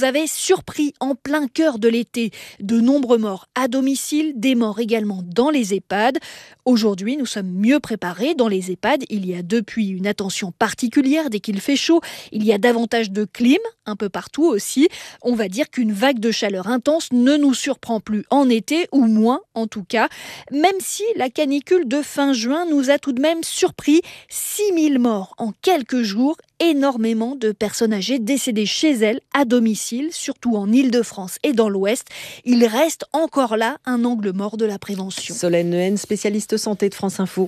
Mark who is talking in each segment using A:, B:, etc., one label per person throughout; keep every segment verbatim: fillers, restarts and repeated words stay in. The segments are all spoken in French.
A: nous avait surpris en plein cœur de l'été. De nombreux morts à domicile, des morts également dans les EHPAD. Aujourd'hui, nous sommes mieux préparés. Dans les EHPAD, il y a depuis une attention particulière dès qu'il fait chaud. Il y a davantage de clim, un peu partout aussi. On va dire qu'une vague de chaleur intense ne nous surprend plus en été, ou moins en tout cas. Même si la canicule de fin juin nous a tout de même surpris. six mille morts en quelques jours, énormément de personnes âgées décédées chez elles, à domicile, surtout en Île-de-France et dans l'Ouest. Il reste encore là un angle mort de la prévention.
B: Solène Lehen, spécialiste santé de France Info.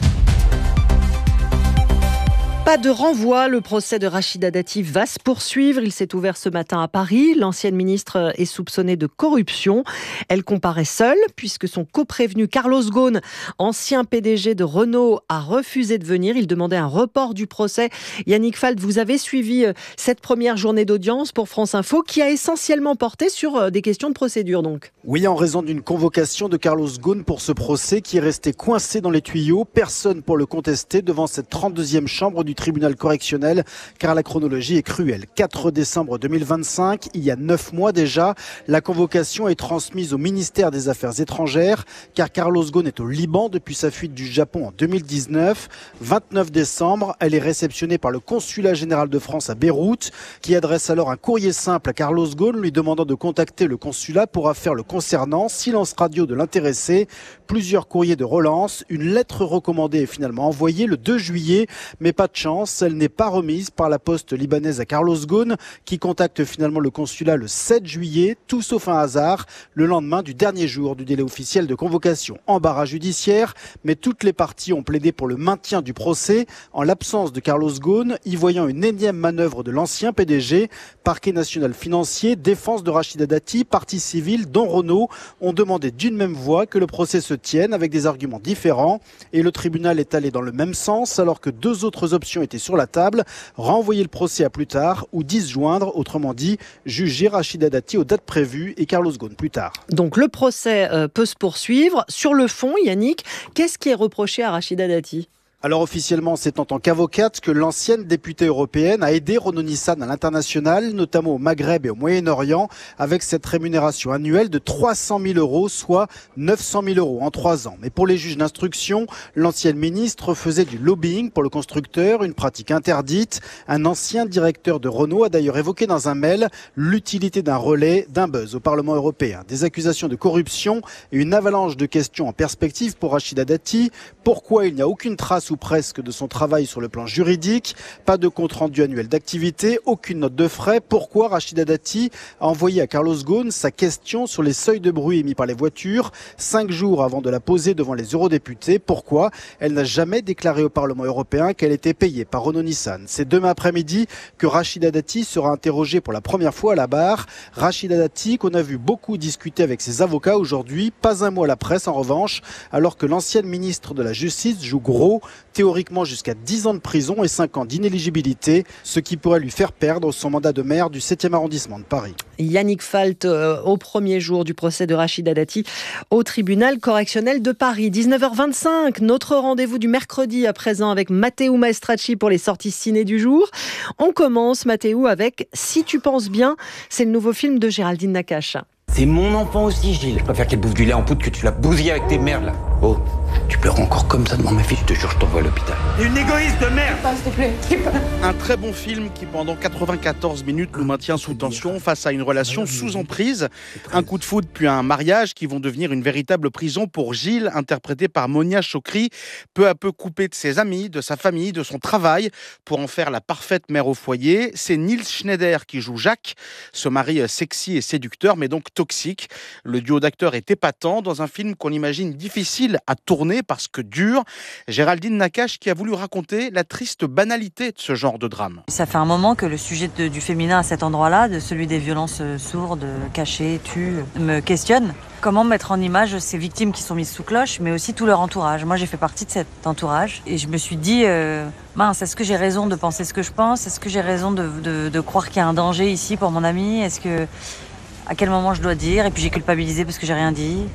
B: Pas de renvoi, le procès de Rachida Dati va se poursuivre. Il s'est ouvert ce matin à Paris. L'ancienne ministre est soupçonnée de corruption. Elle comparaît seule puisque son coprévenu Carlos Ghosn, ancien P D G de Renault, a refusé de venir. Il demandait un report du procès. Yannick Falt, vous avez suivi cette première journée d'audience pour France Info qui a essentiellement porté sur des questions de procédure donc.
C: Oui, en raison d'une convocation de Carlos Ghosn pour ce procès qui est resté coincé dans les tuyaux. Personne pour le contester devant cette trente-deuxième chambre du tribunal correctionnel, car la chronologie est cruelle. quatre décembre deux mille vingt-cinq, il y a neuf mois déjà, la convocation est transmise au ministère des Affaires étrangères, car Carlos Ghosn est au Liban depuis sa fuite du Japon en deux mille dix-neuf. vingt-neuf décembre, elle est réceptionnée par le consulat général de France à Beyrouth, qui adresse alors un courrier simple à Carlos Ghosn, lui demandant de contacter le consulat pour affaire le concernant. Silence radio de l'intéressé, plusieurs courriers de relance, une lettre recommandée est finalement envoyée le deux juillet, mais pas de chance, elle n'est pas remise par la poste libanaise à Carlos Ghosn, qui contacte finalement le consulat le sept juillet, tout sauf un hasard, le lendemain du dernier jour du délai officiel de convocation. Embarras judiciaire, mais toutes les parties ont plaidé pour le maintien du procès, en l'absence de Carlos Ghosn, y voyant une énième manœuvre de l'ancien P D G. Parquet national financier, défense de Rachida Dati, partie civile, dont Renault, ont demandé d'une même voix que le procès se tienne avec des arguments différents. Et le tribunal est allé dans le même sens, alors que deux autres options étaient sur la table, renvoyer le procès à plus tard ou disjoindre, autrement dit, juger Rachida Dati aux dates prévues et Carlos Ghosn plus tard.
B: Donc le procès euh, peut se poursuivre. Sur le fond, Yannick, qu'est-ce qui est reproché à Rachida Dati ?
C: Alors officiellement, c'est en tant qu'avocate que l'ancienne députée européenne a aidé Renault-Nissan à l'international, notamment au Maghreb et au Moyen-Orient, avec cette rémunération annuelle de trois cent mille euros, soit neuf cent mille euros en trois ans. Mais pour les juges d'instruction, l'ancienne ministre faisait du lobbying pour le constructeur, une pratique interdite. Un ancien directeur de Renault a d'ailleurs évoqué dans un mail l'utilité d'un relais, d'un buzz au Parlement européen. Des accusations de corruption et une avalanche de questions en perspective pour Rachida Dati. Pourquoi il n'y a aucune trace ou presque de son travail sur le plan juridique, pas de compte-rendu annuel d'activité, aucune note de frais. Pourquoi Rachida Dati a envoyé à Carlos Ghosn sa question sur les seuils de bruit émis par les voitures, cinq jours avant de la poser devant les eurodéputés? Pourquoi elle n'a jamais déclaré au Parlement européen qu'elle était payée par Renault-Nissan? C'est demain après-midi que Rachida Dati sera interrogée pour la première fois à la barre. Rachida Dati qu'on a vu beaucoup discuter avec ses avocats aujourd'hui, pas un mot à la presse en revanche, alors que l'ancienne ministre de la Justice joue gros. Théoriquement jusqu'à dix ans de prison et cinq ans d'inéligibilité, ce qui pourrait lui faire perdre son mandat de maire du septième arrondissement de Paris.
B: Yannick Falt, euh, au premier jour du procès de Rachida Dati au tribunal correctionnel de Paris. dix-neuf heures vingt-cinq, notre rendez-vous du mercredi à présent avec Matteo Maestracci pour les sorties ciné du jour. On commence, Matteo, avec Si tu penses bien, c'est le nouveau film de Géraldine Nakache.
D: C'est mon enfant aussi, Gilles. Je préfère qu'elle bouffe du lait en poudre que tu l'as bousillé avec tes merdes, là. Oh, tu pleures encore comme ça devant ma fille, je te jure, je t'envoie à l'hôpital. Une égoïste de merde.
E: Pas, s'il te plaît.
F: Un très bon film qui, pendant quatre-vingt-quatorze minutes, nous maintient sous tension face à une relation sous emprise. Un coup de foudre puis un mariage qui vont devenir une véritable prison pour Gilles, interprété par Monia Chokri, peu à peu coupé de ses amis, de sa famille, de son travail, pour en faire la parfaite mère au foyer. C'est Nils Schneider qui joue Jacques, ce mari sexy et séducteur, mais donc toxique. Le duo d'acteurs est épatant dans un film qu'on imagine difficile à tourner parce que dur. Géraldine Nakache qui a voulu raconter la triste banalité de ce genre de drame.
G: Ça fait un moment que le sujet de, du féminin à cet endroit-là, de celui des violences sourdes, cachées, tues, me questionne. Comment mettre en image ces victimes qui sont mises sous cloche, mais aussi tout leur entourage. Moi, j'ai fait partie de cet entourage et je me suis dit, euh, mince, est-ce que j'ai raison de penser ce que je pense? Est-ce que j'ai raison de, de, de croire qu'il y a un danger ici pour mon ami? Est-ce que, à quel moment je dois dire? Et puis j'ai culpabilisé parce que j'ai rien dit.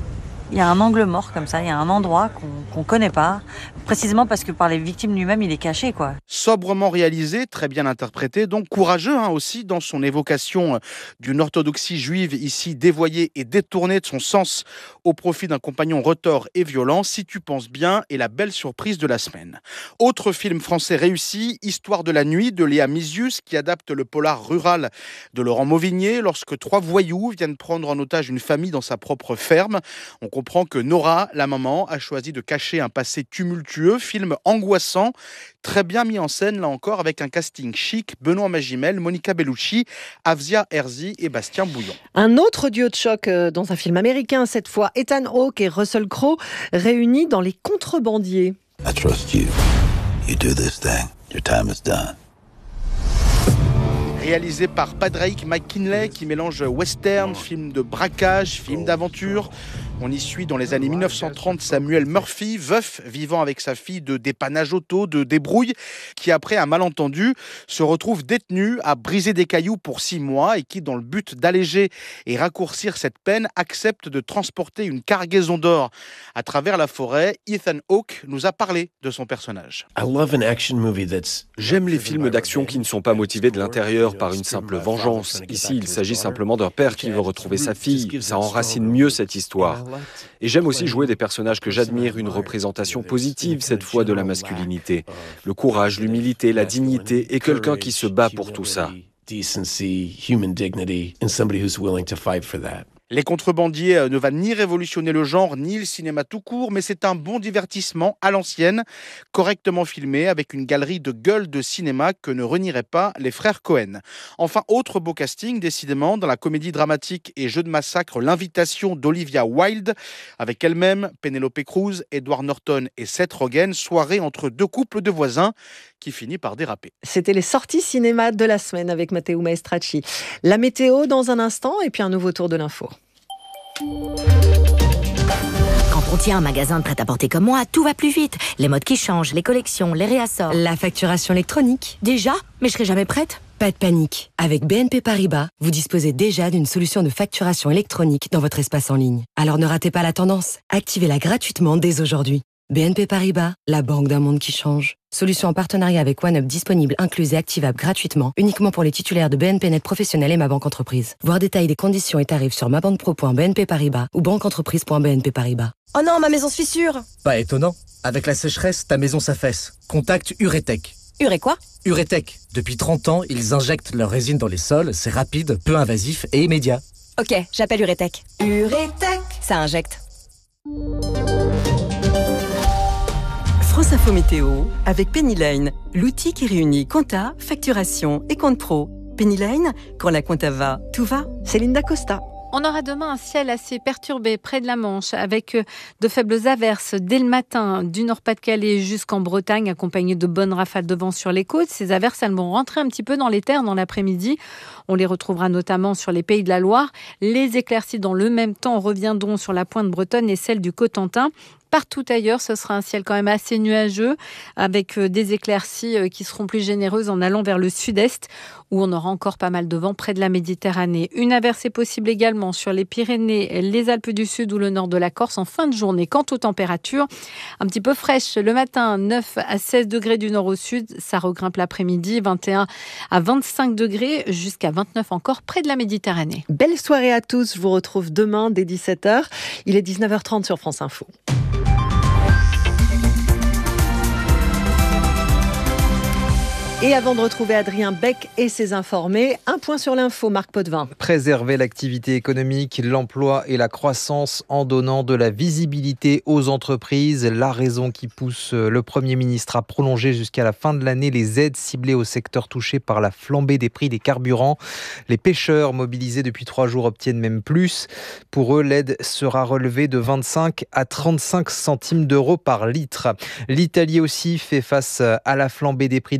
G: Il y a un angle mort comme ça, il y a un endroit qu'on qu'on connaît pas, précisément parce que par les victimes lui-même, il est caché, quoi.
F: Sobrement réalisé, très bien interprété, donc courageux hein, aussi dans son évocation d'une orthodoxie juive ici dévoyée et détournée de son sens au profit d'un compagnon retors et violent. Si tu penses bien, est la belle surprise de la semaine. Autre film français réussi, Histoire de la nuit de Léa Misius, qui adapte le polar rural de Laurent Mauvigné lorsque trois voyous viennent prendre en otage une famille dans sa propre ferme. On comprend que Nora, la maman, a choisi de cacher un passé tumultueux, film angoissant, très bien mis en scène là encore avec un casting chic, Benoît Magimel, Monica Bellucci, Afzia Herzi et Bastien Bouillon.
B: Un autre duo de choc dans un film américain, cette fois Ethan Hawke et Russell Crowe, réunis dans Les Contrebandiers.
E: I trust you. You do this thing. Your time is done.
F: Réalisé par Padraig McKinley qui mélange western, film de braquage, film d'aventure. On y suit dans les années mille neuf cent trente Samuel Murphy, veuf vivant avec sa fille de dépannage auto, de débrouille, qui après un malentendu se retrouve détenu à briser des cailloux pour six mois et qui, dans le but d'alléger et raccourcir cette peine, accepte de transporter une cargaison d'or à travers la forêt. Ethan Hawke nous a parlé de son personnage.
H: J'aime les films d'action qui ne sont pas motivés de l'intérieur par une simple vengeance. Ici, il s'agit simplement d'un père qui veut retrouver sa fille. Ça enracine mieux cette histoire. Et j'aime aussi jouer des personnages que j'admire, une représentation positive cette fois de la masculinité. Le courage, l'humilité, la dignité et quelqu'un qui se bat pour tout ça.
F: Les Contrebandiers ne va ni révolutionner le genre, ni le cinéma tout court, mais c'est un bon divertissement à l'ancienne, correctement filmé, avec une galerie de gueules de cinéma que ne renieraient pas les frères Cohen. Enfin, autre beau casting, décidément, dans la comédie dramatique et jeu de massacre, L'invitation d'Olivia Wilde, avec elle-même Penelope Cruz, Edward Norton et Seth Rogen, soirée entre deux couples de voisins qui finit par déraper.
B: C'était les sorties cinéma de la semaine avec Matteo Maestracci. La météo dans un instant et puis un nouveau tour de l'info.
I: Quand on tient un magasin de prêt-à-porter comme moi, tout va plus vite. Les modes qui changent, les collections, les réassorts.
J: La facturation électronique.
I: Déjà ? Mais je serai jamais prête ?
J: Pas de panique. Avec B N P Paribas, vous disposez déjà d'une solution de facturation électronique dans votre espace en ligne. Alors ne ratez pas la tendance. Activez-la gratuitement dès aujourd'hui. B N P Paribas, la banque d'un monde qui change. Solution en partenariat avec OneUp disponible, incluse et activable gratuitement, uniquement pour les titulaires de B N P Net Professionnel et Ma Banque Entreprise. Voir détail des conditions et tarifs sur mabanquepro point b n p paribas ou banqueentreprise point b n p paribas. Oh non, ma maison se fissure.
K: Pas étonnant. Avec la sécheresse, ta maison s'affaisse. Contacte Uretech.
J: Uré quoi ?
K: Uretech. Depuis trente ans, ils injectent leur résine dans les sols. C'est rapide, peu invasif et immédiat.
J: Ok, j'appelle Uretech. Uretech. Ça injecte.
L: France Info Météo avec Pennyline, l'outil qui réunit compta, facturation et compte pro. Pennyline, quand la compta va, tout va.
B: Céline Dacosta.
M: On aura demain un ciel assez perturbé près de la Manche avec de faibles averses dès le matin du Nord-Pas-de-Calais jusqu'en Bretagne accompagnées de bonnes rafales de vent sur les côtes. Ces averses, elles vont rentrer un petit peu dans les terres dans l'après-midi. On les retrouvera notamment sur les Pays de la Loire. Les éclaircies dans le même temps reviendront sur la pointe bretonne et celle du Cotentin. Partout ailleurs, ce sera un ciel quand même assez nuageux avec des éclaircies qui seront plus généreuses en allant vers le sud-est où on aura encore pas mal de vent près de la Méditerranée. Une averse est possible également sur les Pyrénées, les Alpes du Sud ou le nord de la Corse en fin de journée. Quant aux températures, un petit peu fraîches le matin, neuf à seize degrés du nord au sud, ça regrimpe l'après-midi, vingt et un à vingt-cinq degrés jusqu'à vingt-neuf encore près de la Méditerranée.
B: Belle soirée à tous, je vous retrouve demain dès dix-sept heures. Il est dix-neuf heures trente sur France Info. Et avant de retrouver Adrien Beck et ses informés, un point sur l'info, Marc Potvin.
N: Préserver l'activité économique, l'emploi et la croissance en donnant de la visibilité aux entreprises. La raison qui pousse le Premier ministre à prolonger jusqu'à la fin de l'année les aides ciblées au secteur touché par la flambée des prix des carburants. Les pêcheurs mobilisés depuis trois jours obtiennent même plus. Pour eux, l'aide sera relevée de vingt-cinq à trente-cinq centimes d'euros par litre. L'Italie aussi fait face à la flambée des prix des carburants.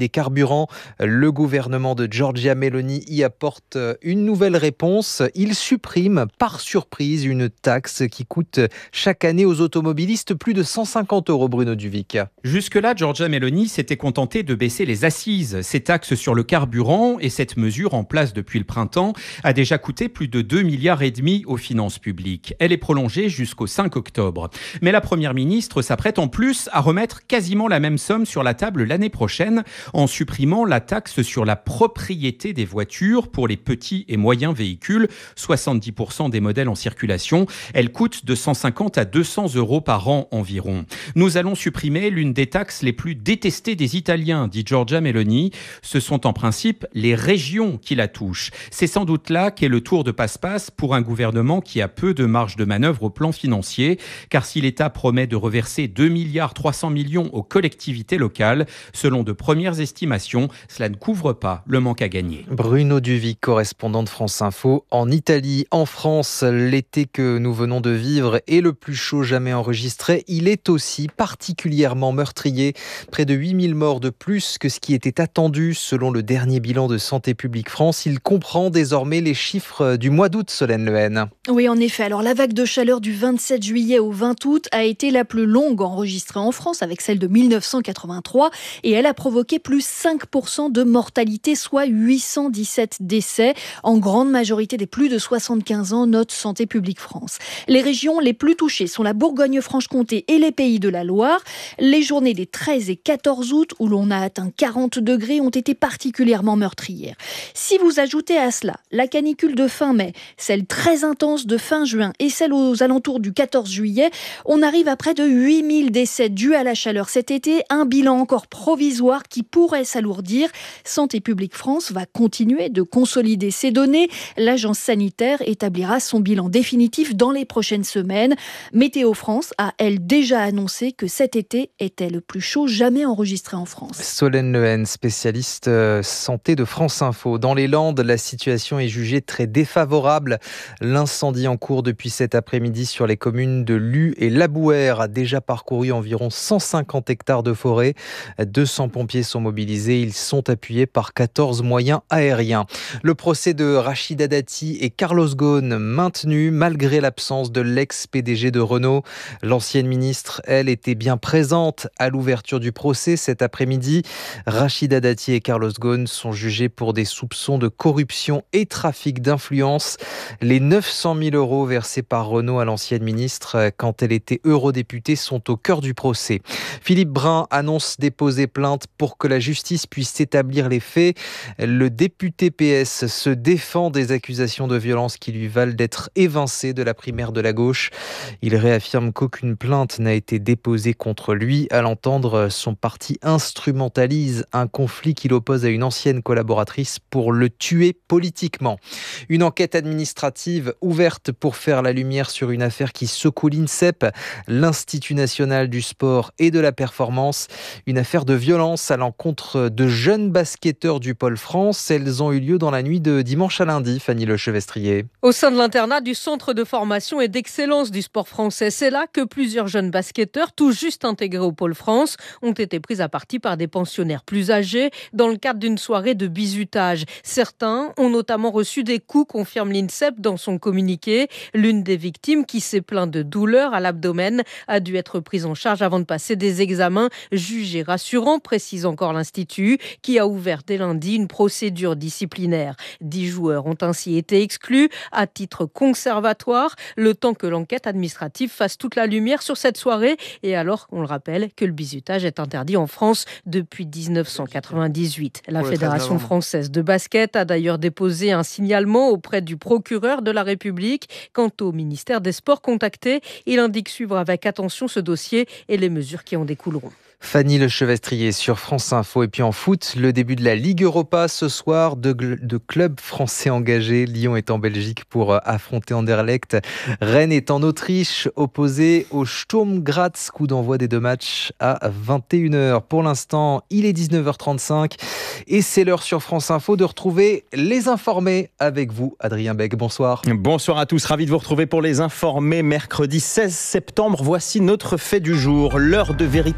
N: carburant. Le gouvernement de Giorgia Meloni y apporte une nouvelle réponse. Il supprime par surprise une taxe qui coûte chaque année aux automobilistes plus de cent cinquante euros, Bruno Duvic.
O: Jusque-là, Giorgia Meloni s'était contentée de baisser les assises. Ces taxes sur le carburant et cette mesure en place depuis le printemps a déjà coûté plus de deux milliards et demi aux finances publiques. Elle est prolongée jusqu'au cinq octobre. Mais la première ministre s'apprête en plus à remettre quasiment la même somme sur la table l'année prochaine en supprimant la taxe sur la propriété des voitures pour les petits et moyens véhicules, soixante-dix pour cent des modèles en circulation. Elle coûte de cent cinquante à deux cents euros par an environ. Nous allons supprimer l'une des taxes les plus détestées des Italiens, dit Giorgia Meloni. Ce sont en principe les régions qui la touchent. C'est sans doute là qu'est le tour de passe-passe pour un gouvernement qui a peu de marge de manœuvre au plan financier, car si l'État promet de reverser deux milliards trois cents millions aux collectivités locales, selon de premières estimations, cela ne couvre pas le manque à gagner.
N: Bruno Duvic, correspondant de France Info en Italie. En France, l'été que nous venons de vivre est le plus chaud jamais enregistré. Il est aussi particulièrement meurtrier. Près de huit mille morts de plus que ce qui était attendu selon le dernier bilan de Santé publique France. Il comprend désormais les chiffres du mois d'août, Solène Lehen.
A: Oui, en effet. Alors, la vague de chaleur du vingt-sept juillet au vingt août a été la plus longue enregistrée en France, avec celle de mille neuf cent quatre-vingt-trois, et elle a provoqué plus cinq pour cent de mortalité, soit huit cent dix-sept décès, en grande majorité des plus de soixante-quinze ans, note Santé publique France. Les régions les plus touchées sont la Bourgogne-Franche-Comté et les Pays de la Loire. Les journées des treize et quatorze août, où l'on a atteint quarante degrés, ont été particulièrement meurtrières. Si vous ajoutez à cela la canicule de fin mai, celle très intense de fin juin et celle aux alentours du quatorze juillet, on arrive à près de huit mille décès dus à la chaleur cet été, un bilan encore provisoire qui pourrait s'alourdir. Santé publique France va continuer de consolider ces données. L'agence sanitaire établira son bilan définitif dans les prochaines semaines. Météo France a, elle, déjà annoncé que cet été était le plus chaud jamais enregistré en France.
N: Solène Lehen, spécialiste santé de France Info. Dans les Landes, la situation est jugée très défavorable. L'incendie en cours depuis cet après-midi sur les communes de Luz et Labouhère a déjà parcouru environ cent cinquante hectares de forêt. deux cents pompiers sont mobilisés. Ils sont appuyés par quatorze moyens aériens. Le procès de Rachida Dati et Carlos Ghosn maintenu malgré l'absence de l'ex-P D G de Renault. L'ancienne ministre, elle, était bien présente à l'ouverture du procès cet après-midi. Rachida Dati et Carlos Ghosn sont jugés pour des soupçons de corruption et trafic d'influence. Les neuf cent mille euros versés par Renault à l'ancienne ministre quand elle était eurodéputée sont au cœur du procès. Philippe Brun annonce déposer plainte pour que la justice puisse établir les faits. Le député P S se défend des accusations de violence qui lui valent d'être évincé de la primaire de la gauche. Il réaffirme qu'aucune plainte n'a été déposée contre lui. À l'entendre, son parti instrumentalise un conflit qu'il oppose à une ancienne collaboratrice pour le tuer politiquement. Une enquête administrative ouverte pour faire la lumière sur une affaire qui secoue l'INSEP, l'Institut national du sport et de la performance. Une affaire de violence à l'encontre de jeunes basketteurs du Pôle France. Elles ont eu lieu dans la nuit de dimanche à lundi, Fanny Lechevestrier.
P: Au sein de l'internat du Centre de formation et d'excellence du sport français, c'est là que plusieurs jeunes basketteurs, tout juste intégrés au Pôle France, ont été pris à partie par des pensionnaires plus âgés dans le cadre d'une soirée de bizutage. Certains ont notamment reçu des coups, confirme l'INSEP dans son communiqué. L'une des victimes, qui s'est plainte de douleurs à l'abdomen, a dû être prise en charge avant de passer des examens jugés rassurants, précise encore l'Institut, qui a ouvert dès lundi une procédure disciplinaire. Dix joueurs ont ainsi été exclus à titre conservatoire, le temps que l'enquête administrative fasse toute la lumière sur cette soirée. Et alors, on le rappelle, que le bizutage est interdit en France depuis dix-neuf cent quatre-vingt-dix-huit. La Fédération française de basket a d'ailleurs déposé un signalement auprès du procureur de la République. Quant au ministère des Sports contacté, il indique suivre avec attention ce dossier et les mesures qui en découleront.
N: Fanny Lechevestrier sur France Info. Et puis en foot, le début de la Ligue Europa ce soir. De, de clubs français engagés. Lyon est en Belgique pour affronter Anderlecht. Rennes est en Autriche, opposé au Sturm Graz. Coup d'envoi des deux matchs à vingt et une heures. Pour l'instant, il est dix-neuf heures trente-cinq. Et c'est l'heure sur France Info de retrouver les informés avec vous, Adrien Beck. Bonsoir.
Q: Bonsoir à tous. Ravi de vous retrouver pour les informés. Mercredi seize septembre, voici notre fait du jour. L'heure de vérité approche.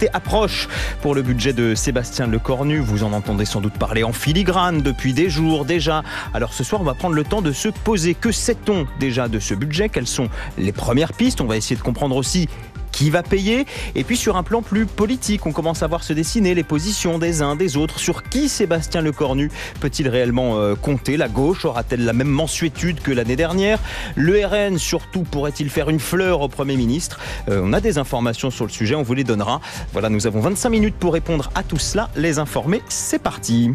Q: cloche pour le budget de Sébastien Lecornu. Vous en entendez sans doute parler en filigrane depuis des jours déjà. Alors ce soir, on va prendre le temps de se poser. Que sait-on déjà de ce budget? Quelles sont les premières pistes? On va essayer de comprendre aussi qui va payer. Et puis sur un plan plus politique, on commence à voir se dessiner les positions des uns des autres. Sur qui Sébastien Lecornu peut-il réellement euh, compter? La gauche aura-t-elle la même mansuétude que l'année dernière? Le R N surtout pourrait-il faire une fleur au Premier ministre? euh, On a des informations sur le sujet, on vous les donnera. Voilà, nous avons vingt-cinq minutes pour répondre à tout cela. Les informer, c'est parti.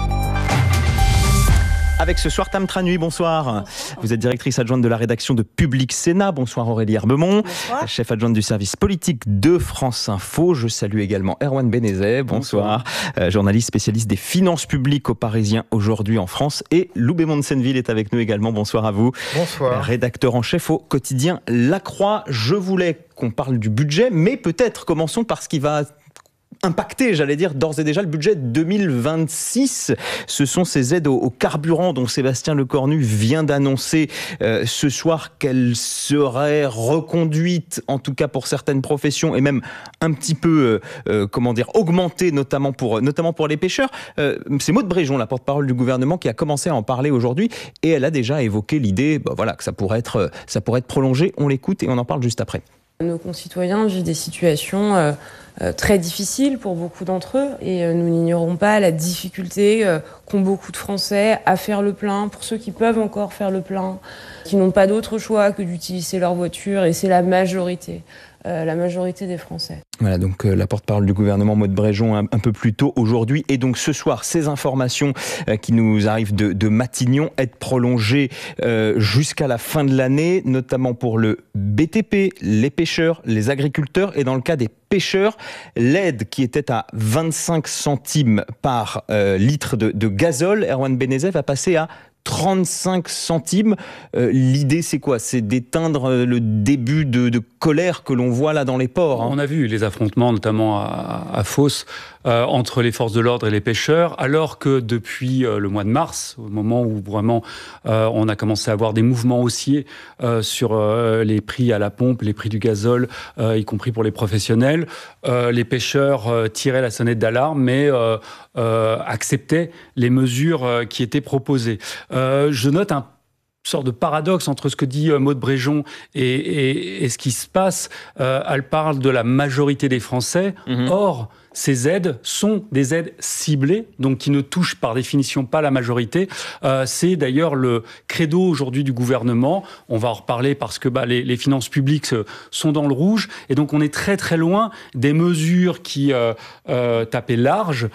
Q: Avec ce soir Tam Tranui, bonsoir. bonsoir. Vous êtes directrice adjointe de la rédaction de Public Sénat. Bonsoir Aurélie Herbemont, bonsoir. Chef adjointe du service politique de France Info. Je salue également Erwan Benezet, bonsoir. bonsoir. Euh, journaliste spécialiste des finances publiques au Parisien aujourd'hui en France. Et Lou Bémond de Senneville est avec nous également. Bonsoir à vous.
R: Bonsoir.
Q: Rédacteur en chef au quotidien La Croix. Je voulais qu'on parle du budget, mais peut-être commençons par ce qui va impacté, j'allais dire, d'ores et déjà le budget deux mille vingt-six. Ce sont ces aides au, au carburant dont Sébastien Lecornu vient d'annoncer euh, ce soir qu'elles seraient reconduites, en tout cas pour certaines professions, et même un petit peu, euh, euh, comment dire, augmentées, notamment pour, notamment pour les pêcheurs. Euh, c'est Maud Bréjon, la porte-parole du gouvernement, qui a commencé à en parler aujourd'hui, et elle a déjà évoqué l'idée, bah, voilà, que ça pourrait être, ça pourrait être prolongé. On l'écoute et on en parle juste après.
S: Nos concitoyens vivent des situations euh, euh, très difficiles pour beaucoup d'entre eux et euh, nous n'ignorons pas la difficulté euh, qu'ont beaucoup de Français à faire le plein, pour ceux qui peuvent encore faire le plein, qui n'ont pas d'autre choix que d'utiliser leur voiture, et c'est la majorité. Euh, la majorité des Français.
Q: Voilà, donc euh, la porte-parole du gouvernement, Maud Bréjon, un, un peu plus tôt aujourd'hui. Et donc ce soir, ces informations euh, qui nous arrivent de, de Matignon être prolongées euh, jusqu'à la fin de l'année, notamment pour le B T P, les pêcheurs, les agriculteurs. Et dans le cas des pêcheurs, l'aide qui était à vingt-cinq centimes par euh, litre de, de gazole, Erwan Benezet, va passer à trente-cinq centimes. Euh, l'idée, c'est quoi? C'est d'éteindre le début de, de colère que l'on voit là dans les ports. Hein.
R: On a vu les affrontements, notamment à, à Fos, euh, entre les forces de l'ordre et les pêcheurs, alors que depuis euh, le mois de mars, au moment où vraiment euh, on a commencé à avoir des mouvements haussiers euh, sur euh, les prix à la pompe, les prix du gazole, euh, y compris pour les professionnels, euh, les pêcheurs euh, tiraient la sonnette d'alarme, mais euh, euh, acceptaient les mesures euh, qui étaient proposées. Euh, je note un sorte de paradoxe entre ce que dit euh, Maud Bréjon et, et, et ce qui se passe. Euh, elle parle de la majorité des Français. Mmh. Or, ces aides sont des aides ciblées, donc qui ne touchent par définition pas la majorité. Euh, c'est d'ailleurs le credo aujourd'hui du gouvernement. On va en reparler parce que bah, les, les finances publiques sont dans le rouge. Et donc on est très très loin des mesures qui euh, euh, tapaient large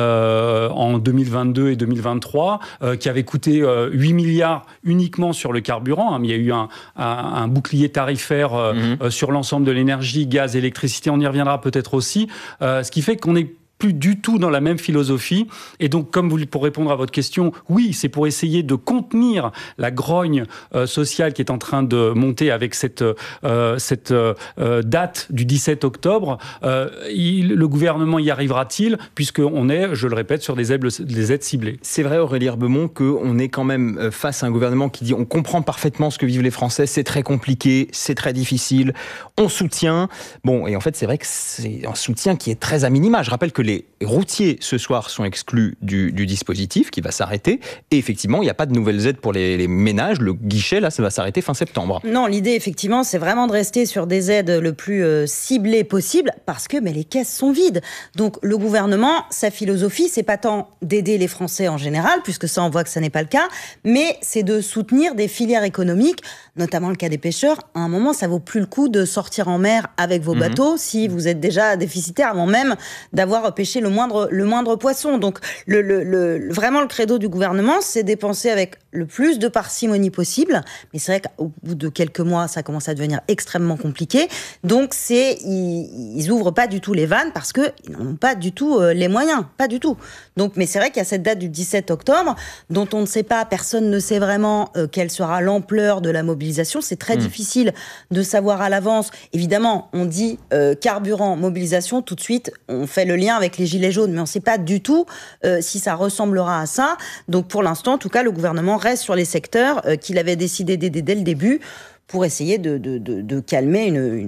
R: euh, en deux mille vingt-deux et deux mille vingt-trois, euh, qui avaient coûté euh, huit milliards uniquement sur le carburant. Hein. Il y a eu un, un, un bouclier tarifaire euh, mmh. euh, sur l'ensemble de l'énergie, gaz, électricité. On y reviendra peut-être aussi. Euh, ce qui fait qu'on est plus du tout dans la même philosophie. Et donc, comme vous, pour répondre à votre question, oui, c'est pour essayer de contenir la grogne euh, sociale qui est en train de monter avec cette, euh, cette euh, date du dix-sept octobre. Euh, il, le gouvernement y arrivera-t-il, puisqu'on est, je le répète, sur des aides, des aides ciblées.
Q: C'est vrai, Aurélie Herbemont, qu'on est quand même face à un gouvernement qui dit on comprend parfaitement ce que vivent les Français, c'est très compliqué, c'est très difficile, on soutient. Bon, et en fait, c'est vrai que c'est un soutien qui est très à minima. Je rappelle que les routiers, ce soir, sont exclus du, du dispositif qui va s'arrêter. Et effectivement, il n'y a pas de nouvelles aides pour les, les ménages. Le guichet, là, ça va s'arrêter fin septembre.
T: Non, l'idée, effectivement, c'est vraiment de rester sur des aides le plus euh, ciblées possible parce que mais les caisses sont vides. Donc, le gouvernement, sa philosophie, c'est pas tant d'aider les Français en général, puisque ça, on voit que ça n'est pas le cas, mais c'est de soutenir des filières économiques, notamment le cas des pêcheurs. À un moment, ça vaut plus le coup de sortir en mer avec vos mmh. bateaux si vous êtes déjà déficitaire avant même d'avoir pêché le moindre, le moindre poisson. Donc, le, le, le, vraiment, le credo du gouvernement, c'est dépenser avec le plus de parcimonie possible. Mais c'est vrai qu'au bout de quelques mois, ça commence à devenir extrêmement compliqué. Donc, c'est, ils, ils ouvrent pas du tout les vannes parce qu'ils n'ont pas du tout euh, les moyens. Pas du tout. Donc, mais c'est vrai qu'il y a cette date du dix-sept octobre dont on ne sait pas, personne ne sait vraiment euh, quelle sera l'ampleur de la mobilisation. C'est très mmh. difficile de savoir à l'avance. Évidemment, on dit euh, carburant, mobilisation, tout de suite, on fait le lien avec les gilets jaunes, mais on ne sait pas du tout euh, si ça ressemblera à ça. Donc pour l'instant, en tout cas, le gouvernement reste sur les secteurs euh, qu'il avait décidé d'aider dès le début pour essayer de, de, de, de calmer une, une,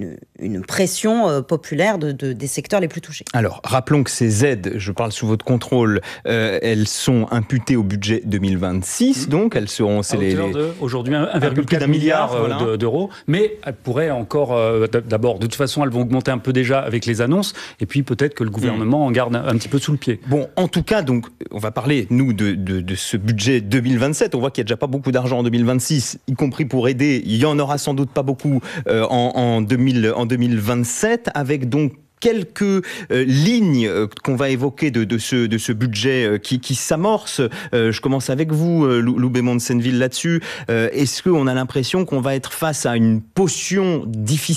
T: une pression euh, populaire de, de, des secteurs les plus touchés.
Q: Alors, rappelons que ces aides, je parle sous votre contrôle, euh, elles sont imputées au budget deux mille vingt-six, mmh. donc elles seront...
R: C'est les, les... aujourd'hui un virgule quatre milliard euh, voilà. d'euros, mais elles pourraient encore, euh, d'abord, de toute façon, elles vont augmenter un peu déjà avec les annonces, et puis peut-être que le gouvernement mmh. en garde un, un petit peu sous le pied.
Q: Bon, en tout cas, donc, on va parler, nous, de, de, de ce budget deux mille vingt-sept. On voit qu'il n'y a déjà pas beaucoup d'argent en deux mille vingt-six, y compris pour aider. Il y en aura sans doute pas beaucoup euh, en, en, deux mille, en deux mille vingt-sept, avec donc quelques euh, lignes euh, qu'on va évoquer de, de, ce, de ce budget euh, qui, qui s'amorce. Euh, je commence avec vous, euh, Loubet Monsenneville, là-dessus. Euh, est-ce qu'on a l'impression qu'on va être face à une potion difficile ?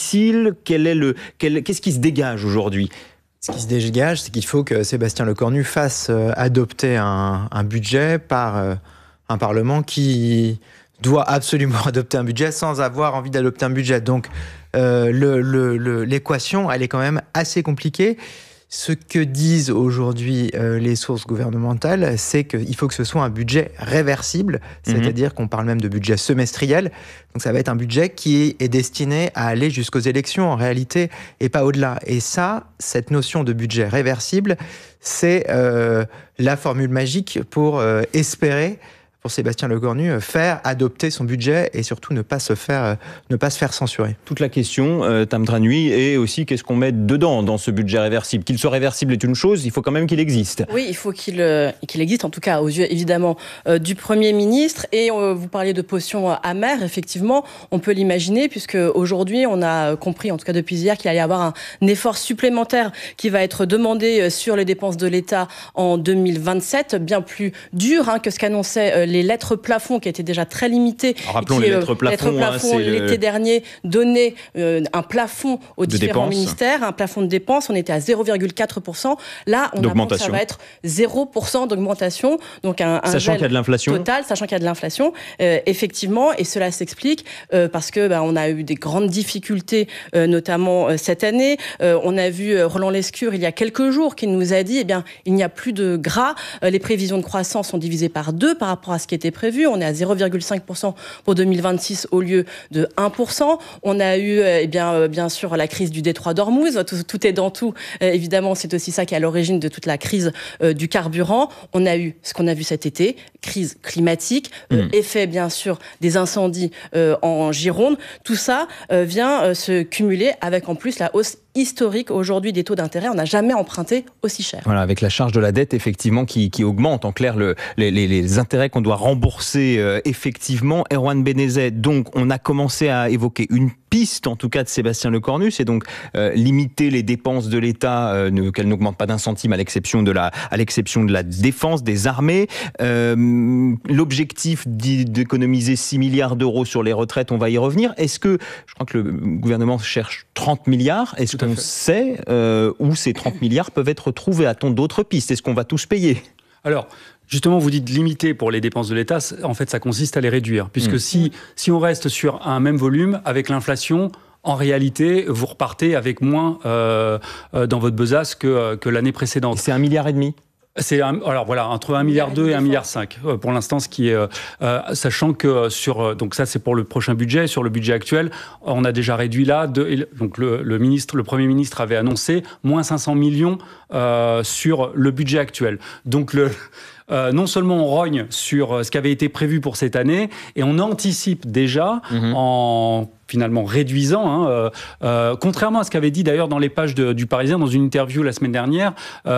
Q: Quel est le, quel, qu'est-ce qui se dégage aujourd'hui ?
N: Ce qui se dégage, c'est qu'il faut que Sébastien Lecornu fasse euh, adopter un, un budget par euh, un Parlement qui doit absolument adopter un budget sans avoir envie d'adopter un budget. Donc, euh, le, le, le, l'équation, elle est quand même assez compliquée. Ce que disent aujourd'hui euh, les sources gouvernementales, c'est qu'il faut que ce soit un budget réversible, c'est-à-dire mmh. qu'on parle même de budget semestriel. Donc ça va être un budget qui est destiné à aller jusqu'aux élections en réalité et pas au-delà. Et ça, cette notion de budget réversible, c'est euh, la formule magique pour euh, espérer, pour Sébastien Lecornu, faire adopter son budget et surtout ne pas se faire, ne pas se faire censurer.
Q: Toute la question, euh, Tam Tranui, est aussi qu'est-ce qu'on met dedans dans ce budget réversible. Qu'il soit réversible est une chose, il faut quand même qu'il existe.
U: Oui, il faut qu'il, euh, qu'il existe, en tout cas aux yeux évidemment euh, du Premier ministre. Et euh, vous parliez de potion amère, effectivement, on peut l'imaginer, puisque aujourd'hui on a compris, en tout cas depuis hier, qu'il allait y avoir un, un effort supplémentaire qui va être demandé sur les dépenses de l'État en deux mille vingt-sept, bien plus dur hein, que ce qu'annonçaient euh, les les lettres plafonds qui étaient déjà très limitées.
Q: Alors, rappelons qui, les lettres plafonds.
U: Lettres plafonds
Q: hein,
U: l'été le... dernier donnaient euh, un plafond aux de différents dépenses. ministères, un plafond de dépenses. On était à zéro virgule quatre pour cent. Là, on apprend que ça va être zéro pour cent d'augmentation. Donc un, un
Q: sachant qu'il y a de l'inflation.
U: Total, sachant qu'il y a de l'inflation, euh, effectivement, et cela s'explique euh, parce que bah, on a eu des grandes difficultés, euh, notamment euh, cette année. Euh, on a vu euh, Roland Lescure il y a quelques jours qui nous a dit, eh bien, il n'y a plus de gras. Euh, les prévisions de croissance sont divisées par deux par rapport à ce qui était prévu. On est à zéro virgule cinq pour cent pour deux mille vingt-six au lieu de un pour cent. On a eu eh bien, euh, bien sûr la crise du détroit d'Ormuz. Tout, tout est dans tout. Euh, évidemment, c'est aussi ça qui est à l'origine de toute la crise euh, du carburant. On a eu ce qu'on a vu cet été, crise climatique, euh, mmh. effet bien sûr des incendies euh, en Gironde. Tout ça euh, vient euh, se cumuler avec en plus la hausse historique aujourd'hui des taux d'intérêt. On n'a jamais emprunté aussi cher.
Q: Voilà, avec la charge de la dette effectivement qui, qui augmente. En clair, le, les, les, les intérêts qu'on doit rembourser euh, effectivement. Erwan Benezet, donc on a commencé à évoquer une piste, en tout cas de Sébastien Lecornu, c'est donc euh, limiter les dépenses de l'État, euh, ne, qu'elles n'augmentent pas d'un centime à l'exception de la, à l'exception de la défense, des armées. Euh, l'objectif d'économiser six milliards d'euros sur les retraites, on va y revenir. Est-ce que, je crois que le gouvernement cherche trente milliards, est-ce qu'on sait euh, où ces trente milliards peuvent être trouvés? A-t-on d'autres pistes? Est-ce qu'on va tous payer?
R: Alors, justement, vous dites limiter pour les dépenses de l'État. En fait, ça consiste à les réduire. Puisque mmh. si, si on reste sur un même volume, avec l'inflation, en réalité, vous repartez avec moins euh, euh, dans votre besace que, que l'année précédente.
Q: C'est un milliard et demi?
R: C'est un, alors voilà, entre un milliard deux et un milliard cinq pour l'instant, ce qui est euh, euh, sachant que sur donc ça c'est pour le prochain budget, sur le budget actuel, on a déjà réduit là de, donc le, le ministre, le Premier ministre avait annoncé moins cinq cents millions euh, sur le budget actuel. Donc le Euh, non seulement on rogne sur ce qui avait été prévu pour cette année, et on anticipe déjà mmh. en finalement réduisant, hein, euh, euh, contrairement à ce qu'avait dit d'ailleurs dans les pages de, du Parisien dans une interview la semaine dernière,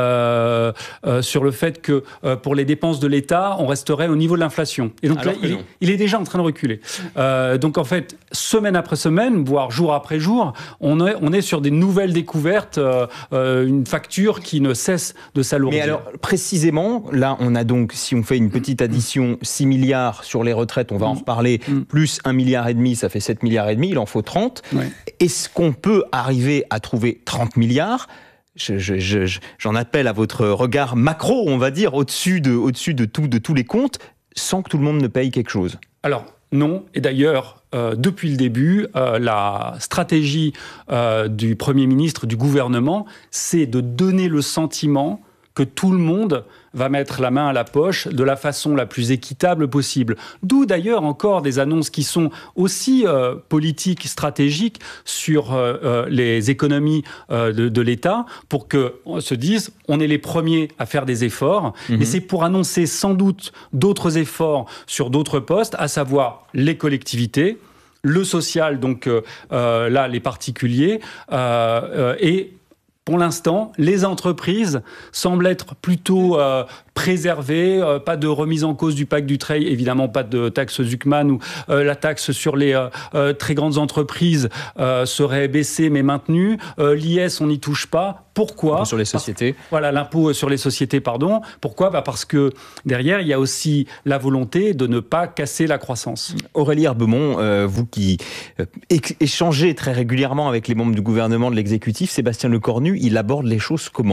R: euh, euh, sur le fait que euh, pour les dépenses de l'État, on resterait au niveau de l'inflation. Et donc là, il, il est déjà en train de reculer. Euh, donc en fait, semaine après semaine, voire jour après jour, on est, on est sur des nouvelles découvertes, euh, euh, une facture qui ne cesse de s'alourdir.
Q: Mais alors, précisément, là, on a donc, si on fait une petite addition, six milliards sur les retraites, on va en reparler, mmh. plus un milliard et demi, ça fait sept milliards et demi, il en faut trente. Ouais. Est-ce qu'on peut arriver à trouver trente milliards ? Je, je, je, j'en appelle à votre regard macro, on va dire, au-dessus de, au-dessus de, tout, de tous les comptes, sans que tout le monde ne paye quelque chose.
R: Alors, non. Et d'ailleurs, euh, depuis le début, euh, la stratégie euh, du Premier ministre, du gouvernement, c'est de donner le sentiment que tout le monde va mettre la main à la poche de la façon la plus équitable possible. D'où d'ailleurs encore des annonces qui sont aussi euh, politiques, stratégiques sur euh, euh, les économies euh, de, de l'État pour qu'on se dise on est les premiers à faire des efforts. Mmh. Et c'est pour annoncer sans doute d'autres efforts sur d'autres postes, à savoir les collectivités, le social, donc euh, euh, là les particuliers, euh, euh, et pour l'instant, les entreprises semblent être plutôt euh, préservées, euh, pas de remise en cause du pacte Dutreil, évidemment pas de taxe Zuckman, ou euh, la taxe sur les euh, euh, très grandes entreprises euh, serait baissée mais maintenue. Euh, L'I S, on n'y touche pas. Pourquoi ?
Q: Sur les sociétés.
R: Parce, voilà, l'impôt sur les sociétés, pardon. Pourquoi ? Bah parce que derrière, il y a aussi la volonté de ne pas casser la croissance.
Q: Aurélie Herbemont, euh, vous qui euh, échangez très régulièrement avec les membres du gouvernement, de l'exécutif, Sébastien Lecornu, il aborde les choses comment ?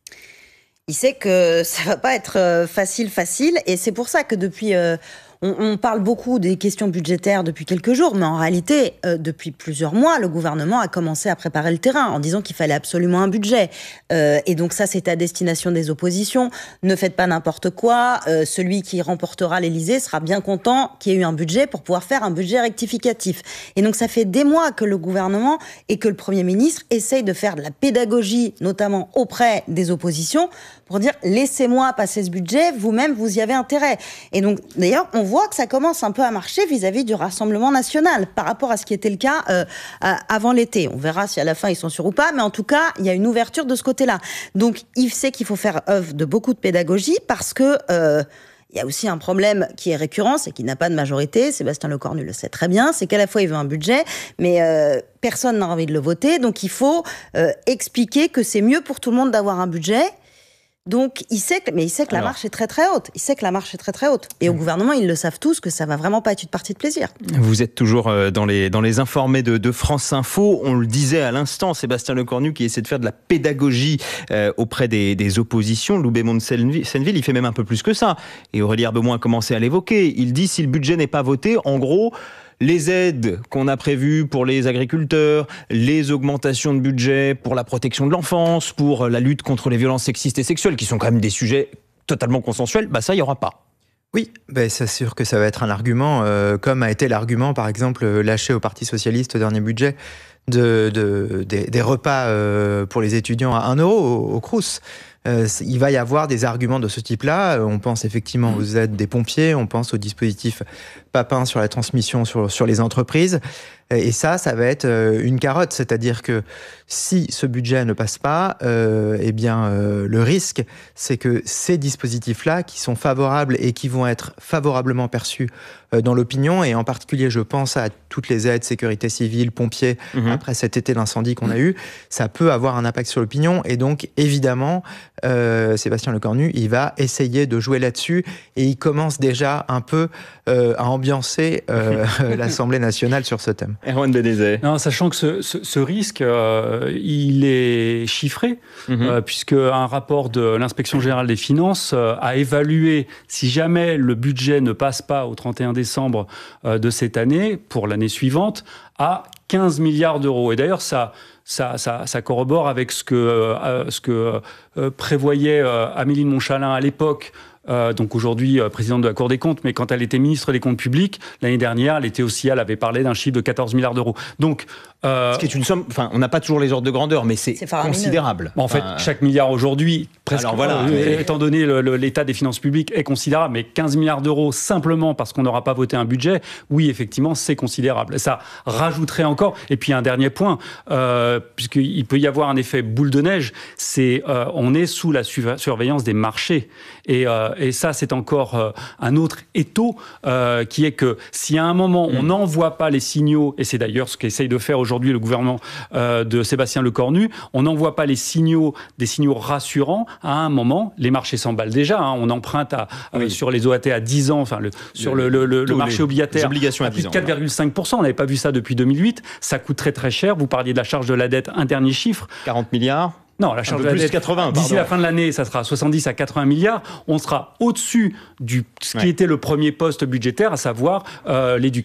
T: Il sait que ça va pas être facile, facile, et c'est pour ça que depuis... Euh, on, on parle beaucoup des questions budgétaires depuis quelques jours, mais en réalité, euh, depuis plusieurs mois, le gouvernement a commencé à préparer le terrain en disant qu'il fallait absolument un budget. Euh, et donc ça, c'est à destination des oppositions. Ne faites pas n'importe quoi. Euh, celui qui remportera l'Élysée sera bien content qu'il y ait eu un budget pour pouvoir faire un budget rectificatif. Et donc ça fait des mois que le gouvernement et que le Premier ministre essayent de faire de la pédagogie, notamment auprès des oppositions, pour dire « laissez-moi passer ce budget, vous-même, vous y avez intérêt ». Et donc, d'ailleurs, on voit que ça commence un peu à marcher vis-à-vis du Rassemblement national, par rapport à ce qui était le cas euh, avant l'été. On verra si à la fin ils sont sûrs ou pas, mais en tout cas, il y a une ouverture de ce côté-là. Donc, il sait qu'il faut faire œuvre de beaucoup de pédagogie, parce que... Euh, il y a aussi un problème qui est récurrent, c'est qu'il n'a pas de majorité. Sébastien Lecornu le sait très bien. C'est qu'à la fois, il veut un budget, mais euh, personne n'a envie de le voter. Donc, il faut euh, expliquer que c'est mieux pour tout le monde d'avoir un budget. Donc, il sait que, mais il sait que Alors, la marche est très très haute. Il sait que la marche est très très haute. Et au gouvernement, ils le savent tous que ça va vraiment pas être une partie de plaisir.
Q: Vous êtes toujours dans les, dans les informés de, de France Info. On le disait à l'instant, Sébastien Lecornu qui essaie de faire de la pédagogie euh, auprès des, des oppositions. Loubet-Mont de Senneville, il fait même un peu plus que ça. Et Aurélie Herbemont a commencé à l'évoquer. Il dit si le budget n'est pas voté, en gros... les aides qu'on a prévues pour les agriculteurs, les augmentations de budget pour la protection de l'enfance, pour la lutte contre les violences sexistes et sexuelles, qui sont quand même des sujets totalement consensuels, bah ça, il n'y aura pas.
N: Oui, ben c'est sûr que ça va être un argument, euh, comme a été l'argument, par exemple, lâché au Parti Socialiste au dernier budget, de, de, des, des repas euh, pour les étudiants à un euro au, au Crous. Euh, il va y avoir des arguments de ce type-là. On pense effectivement aux aides des pompiers, on pense au dispositif Papin sur la transmission sur, sur les entreprises. Et ça, ça va être une carotte. C'est-à-dire que si ce budget ne passe pas, euh, eh bien, euh, le risque, c'est que ces dispositifs-là, qui sont favorables et qui vont être favorablement perçus euh, dans l'opinion, et en particulier, je pense à toutes les aides, sécurité civile, pompiers, mmh. après cet été d'incendie qu'on a eu, ça peut avoir un impact sur l'opinion. Et donc, évidemment, euh, Sébastien Lecornu, il va essayer de jouer là-dessus, et il commence déjà un peu euh, à ambiancer euh, l'Assemblée nationale sur ce thème.
Q: Erwan Benezet.
R: Non, sachant que ce, ce, ce risque, euh, il est chiffré, mmh. euh, puisque un rapport de l'Inspection générale des finances euh, a évalué, si jamais le budget ne passe pas au trente et un décembre euh, de cette année, pour l'année suivante, à quinze milliards d'euros. Et d'ailleurs, ça... Ça, ça, ça corrobore avec ce que, euh, ce que euh, prévoyait euh, Amélie de Montchalin à l'époque, euh, donc aujourd'hui euh, présidente de la Cour des comptes, mais quand elle était ministre des Comptes publics, l'année dernière, elle était aussi, elle avait parlé d'un chiffre de quatorze milliards d'euros. Donc,
Q: euh, ce qui est une somme, enfin, on n'a pas toujours les ordres de grandeur, mais c'est, c'est considérable.
R: En fait, enfin, chaque milliard aujourd'hui, presque, alors voilà, euh, étant donné le, le, l'état des finances publiques, est considérable, mais quinze milliards d'euros simplement parce qu'on n'aura pas voté un budget, oui, effectivement, c'est considérable. Ça rajouterait encore, et puis un dernier point, euh, puisqu'il peut y avoir un effet boule de neige, c'est euh, on est sous la su- surveillance des marchés. Et, euh, et ça, c'est encore euh, un autre étau euh, qui est que si à un moment, mmh. on n'envoie pas les signaux, et c'est d'ailleurs ce qu'essaye de faire aujourd'hui le gouvernement euh, de Sébastien Lecornu, on n'envoie pas les signaux, des signaux rassurants, à un moment, les marchés s'emballent déjà. Hein, on emprunte à, oui. euh, sur les O A T à dix ans, enfin le, sur le, le, le, le marché obligataire,
Q: à,
R: à plus de quatre virgule cinq pour cent. On n'avait pas vu ça depuis deux mille huit. Ça coûte très très cher. Vous parliez de la charge de la dette, un dernier chiffre.
Q: quarante milliards.
R: Non, la charge de la dette,
Q: quatre-vingts,
R: d'ici la fin de l'année, ça sera soixante-dix à quatre-vingts milliards. On sera au-dessus de ce qui ouais. était le premier poste budgétaire, à savoir euh, l'éducation.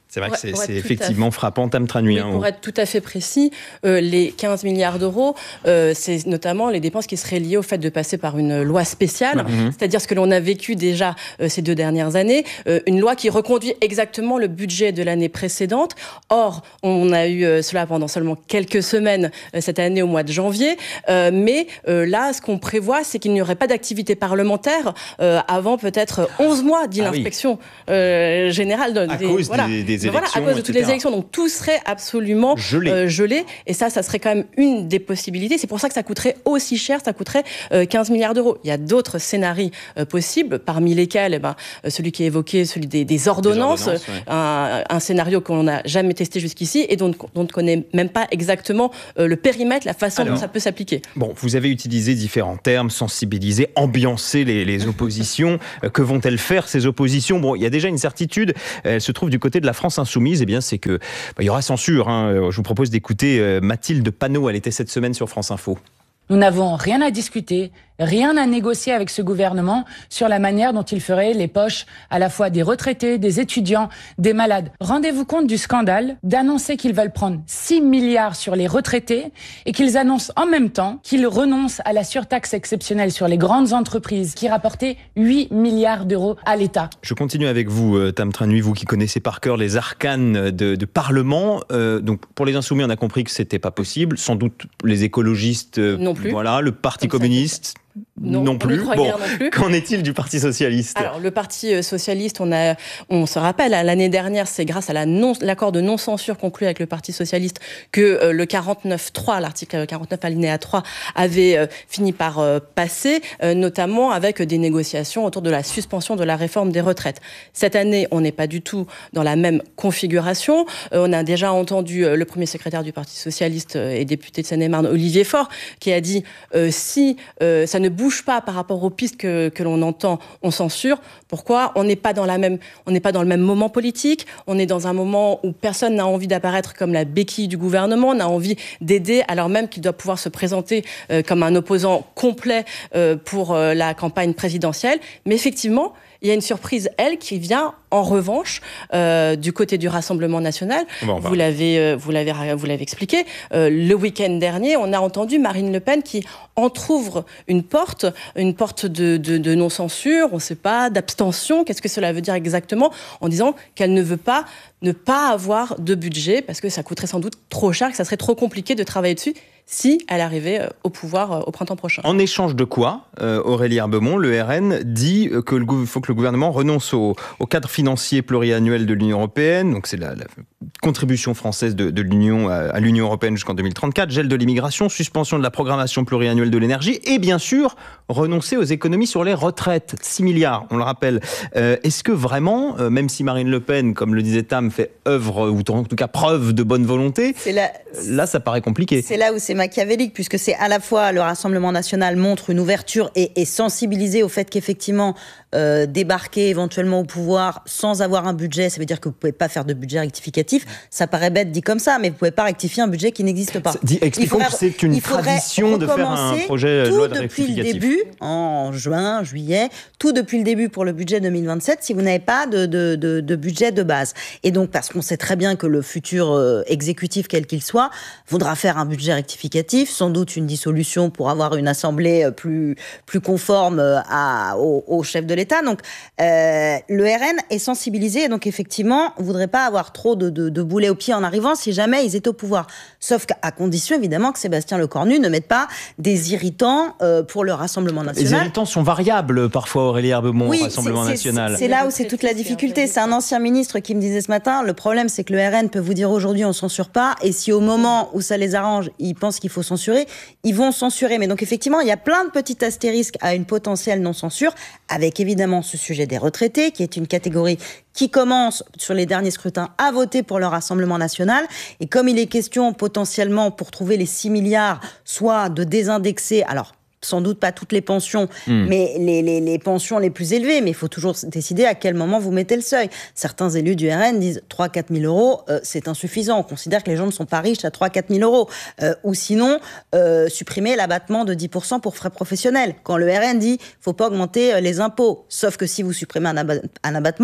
Q: C'est vrai
U: pour,
Q: que c'est,
U: pour
Q: c'est
U: être
Q: effectivement frappant, Tam Tranuy.
U: Oui,
Q: hein,
U: pour
Q: au...
U: être tout à fait précis, euh, les quinze milliards d'euros, euh, c'est notamment les dépenses qui seraient liées au fait de passer par une loi spéciale, mmh. c'est-à-dire ce que l'on a vécu déjà euh, ces deux dernières années, euh, une loi qui reconduit exactement le budget de l'année précédente. Or, on a eu euh, cela pendant seulement quelques semaines euh, cette année au mois de janvier, euh, mais euh, là, ce qu'on prévoit, c'est qu'il n'y aurait pas d'activité parlementaire euh, avant peut-être onze mois, dit ah l'inspection oui. euh, générale. De,
Q: à
U: des,
Q: cause
U: voilà.
Q: des, des élections,
U: voilà, à cause de toutes les élections. Donc tout serait absolument gelé. Euh, gelé. Et ça, ça serait quand même une des possibilités. C'est pour ça que ça coûterait aussi cher. Ça coûterait euh, quinze milliards d'euros. Il y a d'autres scénarios euh, possibles, parmi lesquels eh ben, euh, celui qui est évoqué, celui des, des ordonnances, des ordonnances ouais. un, un scénario qu'on n'a jamais testé jusqu'ici et dont, dont on ne connaît même pas exactement euh, le périmètre, la façon Alors, dont ça peut s'appliquer.
Q: Bon, vous avez utilisé différents termes, sensibiliser, ambiancer les, les oppositions. Que vont-elles faire, ces oppositions ? Bon, il y a déjà une certitude. Elle se trouve du côté de la France insoumise. Eh bien, c'est que bah, il y aura censure. Hein. Je vous propose d'écouter euh, Mathilde Panot. Elle était cette semaine sur France Info.
C: Nous n'avons rien à discuter, rien à négocier avec ce gouvernement sur la manière dont il ferait les poches à la fois des retraités, des étudiants, des malades. Rendez-vous compte du scandale d'annoncer qu'ils veulent prendre six milliards sur les retraités et qu'ils annoncent en même temps qu'ils renoncent à la surtaxe exceptionnelle sur les grandes entreprises qui rapportait huit milliards d'euros à l'État.
Q: Je continue avec vous, Tam Tranuy, vous qui connaissez par cœur les arcanes de, de Parlement. Euh, donc pour les Insoumis, on a compris que c'était pas possible. Sans doute les écologistes...
U: Non. Plus.
Q: Voilà, le Parti Comme communiste. Non, non plus. Bon, non plus. Qu'en est-il du Parti socialiste ?
U: Alors, le Parti socialiste, on a, on se rappelle, l'année dernière, c'est grâce à la non, l'accord de non-censure conclu avec le Parti socialiste que euh, le quarante-neuf trois, l'article quarante-neuf alinéa trois, avait euh, fini par euh, passer, euh, notamment avec des négociations autour de la suspension de la réforme des retraites. Cette année, on n'est pas du tout dans la même configuration. Euh, on a déjà entendu euh, le premier secrétaire du Parti socialiste euh, et député de Seine-et-Marne, Olivier Faure, qui a dit euh, si euh, ça ne bouge pas par rapport aux pistes que, que l'on entend, on censure. Pourquoi ? On n'est pas dans la même, on n'est pas dans le même moment politique. On est dans un moment où personne n'a envie d'apparaître comme la béquille du gouvernement, n'a envie d'aider, alors même qu'il doit pouvoir se présenter euh, comme un opposant complet euh, pour euh, la campagne présidentielle. Mais effectivement, il y a une surprise, elle, qui vient en revanche euh, du côté du Rassemblement national. Bon, vous l'avez, euh, vous l'avez, vous l'avez expliqué. Euh, le week-end dernier, on a entendu Marine Le Pen qui entrouvre une porte, une porte de, de, de non-censure. On ne sait pas, d'abstention. Qu'est-ce que cela veut dire exactement ? En disant qu'elle ne veut pas ne pas avoir de budget parce que ça coûterait sans doute trop cher, que ça serait trop compliqué de travailler dessus si elle arrivait au pouvoir au printemps prochain.
Q: En échange de quoi, euh, Aurélie Herbemont, le R N dit qu'il faut que le gouvernement renonce au, au cadre financier pluriannuel de l'Union européenne, donc c'est la, la contribution française de, de l'Union à, à l'Union européenne jusqu'en deux mille trente-quatre, gel de l'immigration, suspension de la programmation pluriannuelle de l'énergie et bien sûr renoncer aux économies sur les retraites, six milliards, on le rappelle. Euh, est-ce que vraiment, euh, même si Marine Le Pen, comme le disait Tam, fait œuvre ou en tout cas preuve de bonne volonté, c'est là, là ça paraît compliqué.
T: C'est là où c'est machiavélique, puisque c'est à la fois le Rassemblement national montre une ouverture et est sensibilisé au fait qu'effectivement euh, débarquer éventuellement au pouvoir sans avoir un budget, ça veut dire que vous ne pouvez pas faire de budget rectificatif. Ça paraît bête dit comme ça, mais vous ne pouvez pas rectifier un budget qui n'existe pas.
Q: Dit, expliquons que c'est une tradition de faire un projet de loi de rectificatif.
T: Tout depuis le début, en juin, juillet, tout depuis le début pour le budget deux mille vingt-sept, si vous n'avez pas de, de, de, de budget de base. Et donc, parce qu'on sait très bien que le futur euh, exécutif, quel qu'il soit, voudra faire un budget rectificatif, sans doute une dissolution pour avoir une assemblée plus, plus conforme à, au, au chef de l'État. Donc, euh, le R N est sensibilisé et donc, effectivement, ne voudrait pas avoir trop de, de, de boulets aux pieds en arrivant si jamais ils étaient au pouvoir. Sauf qu'à condition, évidemment, que Sébastien Lecornu ne mette pas des irritants euh, pour le Rassemblement national.
Q: Les irritants sont variables, parfois, Aurélie Herbemont,
T: oui,
Q: au Rassemblement
T: c'est,
Q: national.
T: C'est, c'est là où c'est toute la difficulté. C'est un ancien ministre qui me disait ce matin, le problème, c'est que le R N peut vous dire aujourd'hui, on ne censure pas, et si au moment où ça les arrange, ils pensent qu'il faut censurer, ils vont censurer. Mais donc, effectivement, il y a plein de petits astérisques à une potentielle non-censure, avec évidemment ce sujet des retraités, qui est une catégorie qui commence, sur les derniers scrutins, à voter pour le Rassemblement national. Et comme il est question, potentiellement, pour trouver les six milliards, soit de désindexer, alors, sans doute pas toutes les pensions, mmh. mais les, les, les pensions les plus élevées. Mais il faut toujours décider à quel moment vous mettez le seuil. Certains élus du R N disent trois à quatre mille euros, euh, c'est insuffisant. On considère que les gens ne sont pas riches à trois à quatre mille euros. Euh, ou sinon, euh, supprimer l'abattement de dix pour cent pour frais professionnels. Quand le R N dit qu'il ne faut pas augmenter les impôts. Sauf que si vous supprimez un, abat- un abattement,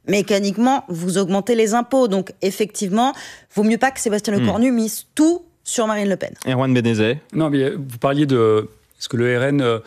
T: mécaniquement, vous augmentez les impôts. Donc, effectivement, vaut mieux pas que Sébastien Lecornu mmh. mise tout sur Marine Le Pen.
Q: Erwan Benezet.
R: Non, mais vous parliez de... Est-ce que le R N... Euh,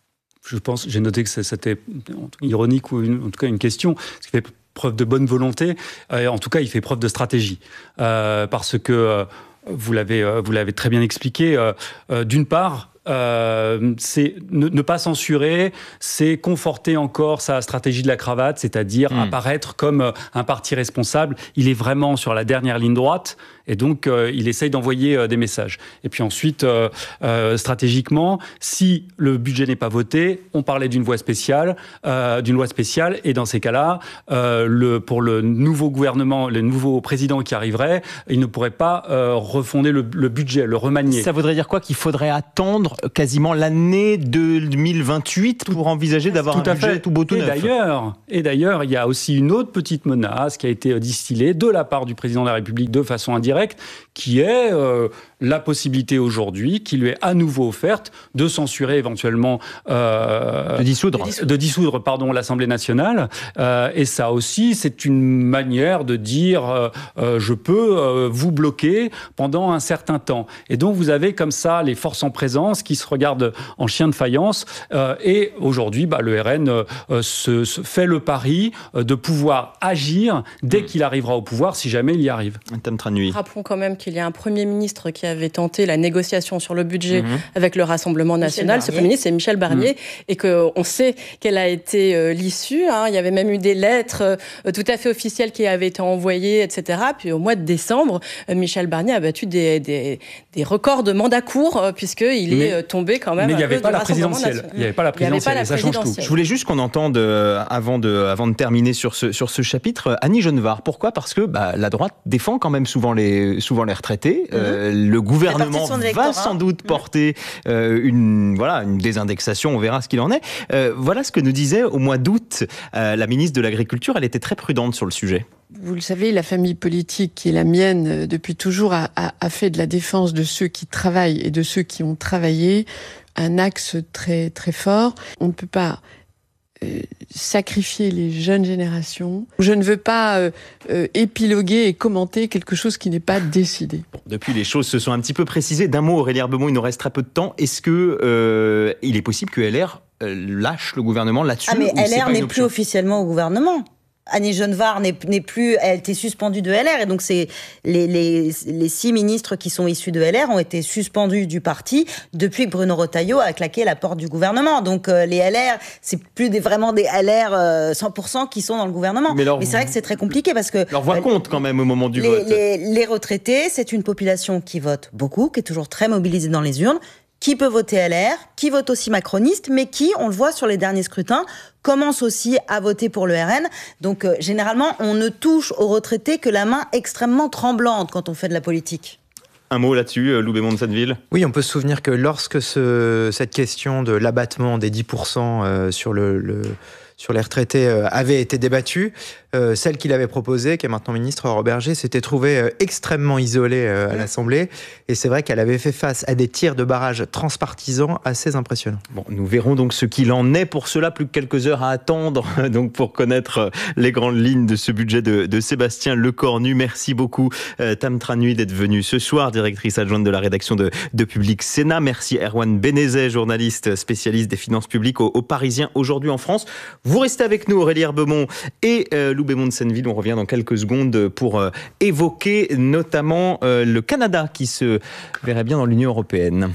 R: je pense, j'ai noté que c'était ironique ou une, en tout cas une question, parce qu'il fait preuve de bonne volonté. Euh, en tout cas, il fait preuve de stratégie. Euh, parce que, euh, vous l'avez, euh, vous l'avez très bien expliqué, euh, euh, d'une part... Euh, c'est ne, ne pas censurer, c'est conforter encore sa stratégie de la cravate, c'est-à-dire mmh. apparaître comme un parti responsable. Il est vraiment sur la dernière ligne droite et donc euh, il essaye d'envoyer euh, des messages. Et puis ensuite, euh, euh, stratégiquement, si le budget n'est pas voté, on parlait d'une voie spéciale, euh, d'une loi spéciale, et dans ces cas-là, euh, le, pour le nouveau gouvernement, le nouveau président qui arriverait, il ne pourrait pas euh, refonder le, le budget, le remanier.
Q: Ça voudrait dire quoi? Qu'il faudrait attendre quasiment l'année deux mille vingt-huit pour envisager d'avoir un budget fait. tout beau tout
R: et
Q: neuf.
R: D'ailleurs, et d'ailleurs, il y a aussi une autre petite menace qui a été distillée de la part du président de la République de façon indirecte, qui est euh, la possibilité aujourd'hui, qui lui est à nouveau offerte, de censurer éventuellement... Euh,
Q: de dissoudre.
R: De dissoudre, pardon, l'Assemblée nationale. Euh, et ça aussi, c'est une manière de dire euh, euh, je peux euh, vous bloquer pendant un certain temps. Et donc, vous avez comme ça les forces en présence qui se regardent en chien de faïence. Euh, et aujourd'hui, bah, le R N euh, se, se fait le pari euh, de pouvoir agir dès qu'il arrivera au pouvoir, si jamais il y arrive.
Q: Tam Tranui.
U: Rappelons quand même qu'il y a un Premier ministre qui avait tenté la négociation sur le budget mmh. avec le Rassemblement national. Ce Premier ministre, c'est Michel Barnier. Mmh. Et qu'on sait quelle a été euh, l'issue. Hein. Il y avait même eu des lettres euh, tout à fait officielles qui avaient été envoyées, et cetera. Puis au mois de décembre, euh, Michel Barnier a battu des, des, des records de mandat court, euh, puisqu'il est euh, tombé quand même.
R: Mais il n'y avait pas la présidentielle. Il n'y avait pas la présidentielle. Ça change tout.
Q: Je voulais juste qu'on entende, euh, avant, de, avant de terminer sur ce, sur ce chapitre, Annie Genevard. Pourquoi ? Parce que bah, la droite défend quand même souvent les, souvent les retraités. Mmh. Euh, le gouvernement va sans doute porter euh, une, voilà, une désindexation. On verra ce qu'il en est. Euh, voilà ce que nous disait au mois d'août euh, la ministre de l'Agriculture. Elle était très prudente sur le sujet.
D: Vous le savez, la famille politique qui est la mienne depuis toujours a, a, a fait de la défense de ceux qui travaillent et de ceux qui ont travaillé un axe très très fort. On ne peut pas euh, sacrifier les jeunes générations. Je ne veux pas euh, euh, épiloguer et commenter quelque chose qui n'est pas décidé.
Q: Bon, depuis, les choses se sont un petit peu précisées. D'un mot, Aurélie Herbemont, il nous reste très peu de temps. Est-ce que euh, il est possible que L R euh, lâche le gouvernement là-dessus?
T: Ah mais L R n'est plus officiellement au gouvernement. Annie Genevard n'est, n'est plus, elle était suspendue de L R, et donc c'est les, les, les six ministres qui sont issus de L R ont été suspendus du parti depuis que Bruno Retailleau a claqué la porte du gouvernement. Donc euh, les L R, c'est plus des, vraiment des L R euh, cent pour cent qui sont dans le gouvernement. Mais, leur, Mais c'est vrai que c'est très compliqué parce que
Q: leur voix euh, compte quand même au moment du
T: les,
Q: vote.
T: Les, les retraités, c'est une population qui vote beaucoup, qui est toujours très mobilisée dans les urnes, qui peut voter L R, qui vote aussi macroniste, mais qui, on le voit sur les derniers scrutins, commence aussi à voter pour le R N. Donc, euh, généralement, on ne touche aux retraités que la main extrêmement tremblante quand on fait de la politique.
Q: Un mot là-dessus, Lou Bémond de Senneville.
N: Oui, on peut se souvenir que lorsque ce, cette question de l'abattement des dix pour cent euh, sur le... le sur les retraités euh, avait été débattue. Euh, celle qu'il avait proposée, qui est maintenant ministre, Aurore Bergé, s'était trouvée euh, extrêmement isolée euh, à l'Assemblée. Et c'est vrai qu'elle avait fait face à des tirs de barrage transpartisans assez impressionnants.
Q: Bon, nous verrons donc ce qu'il en est. Pour cela, plus que quelques heures à attendre donc pour connaître les grandes lignes de ce budget de, de Sébastien Lecornu. Merci beaucoup, euh, Tam Tranui, d'être venue ce soir, directrice adjointe de la rédaction de, de Public Sénat. Merci Erwan Benezet, journaliste spécialiste des finances publiques au, au Parisien aujourd'hui en France. Vous restez avec nous, Aurélie Herbemont et euh, Lou Bémond de Senneville. On revient dans quelques secondes pour euh, évoquer notamment euh, le Canada qui se verrait bien dans l'Union européenne.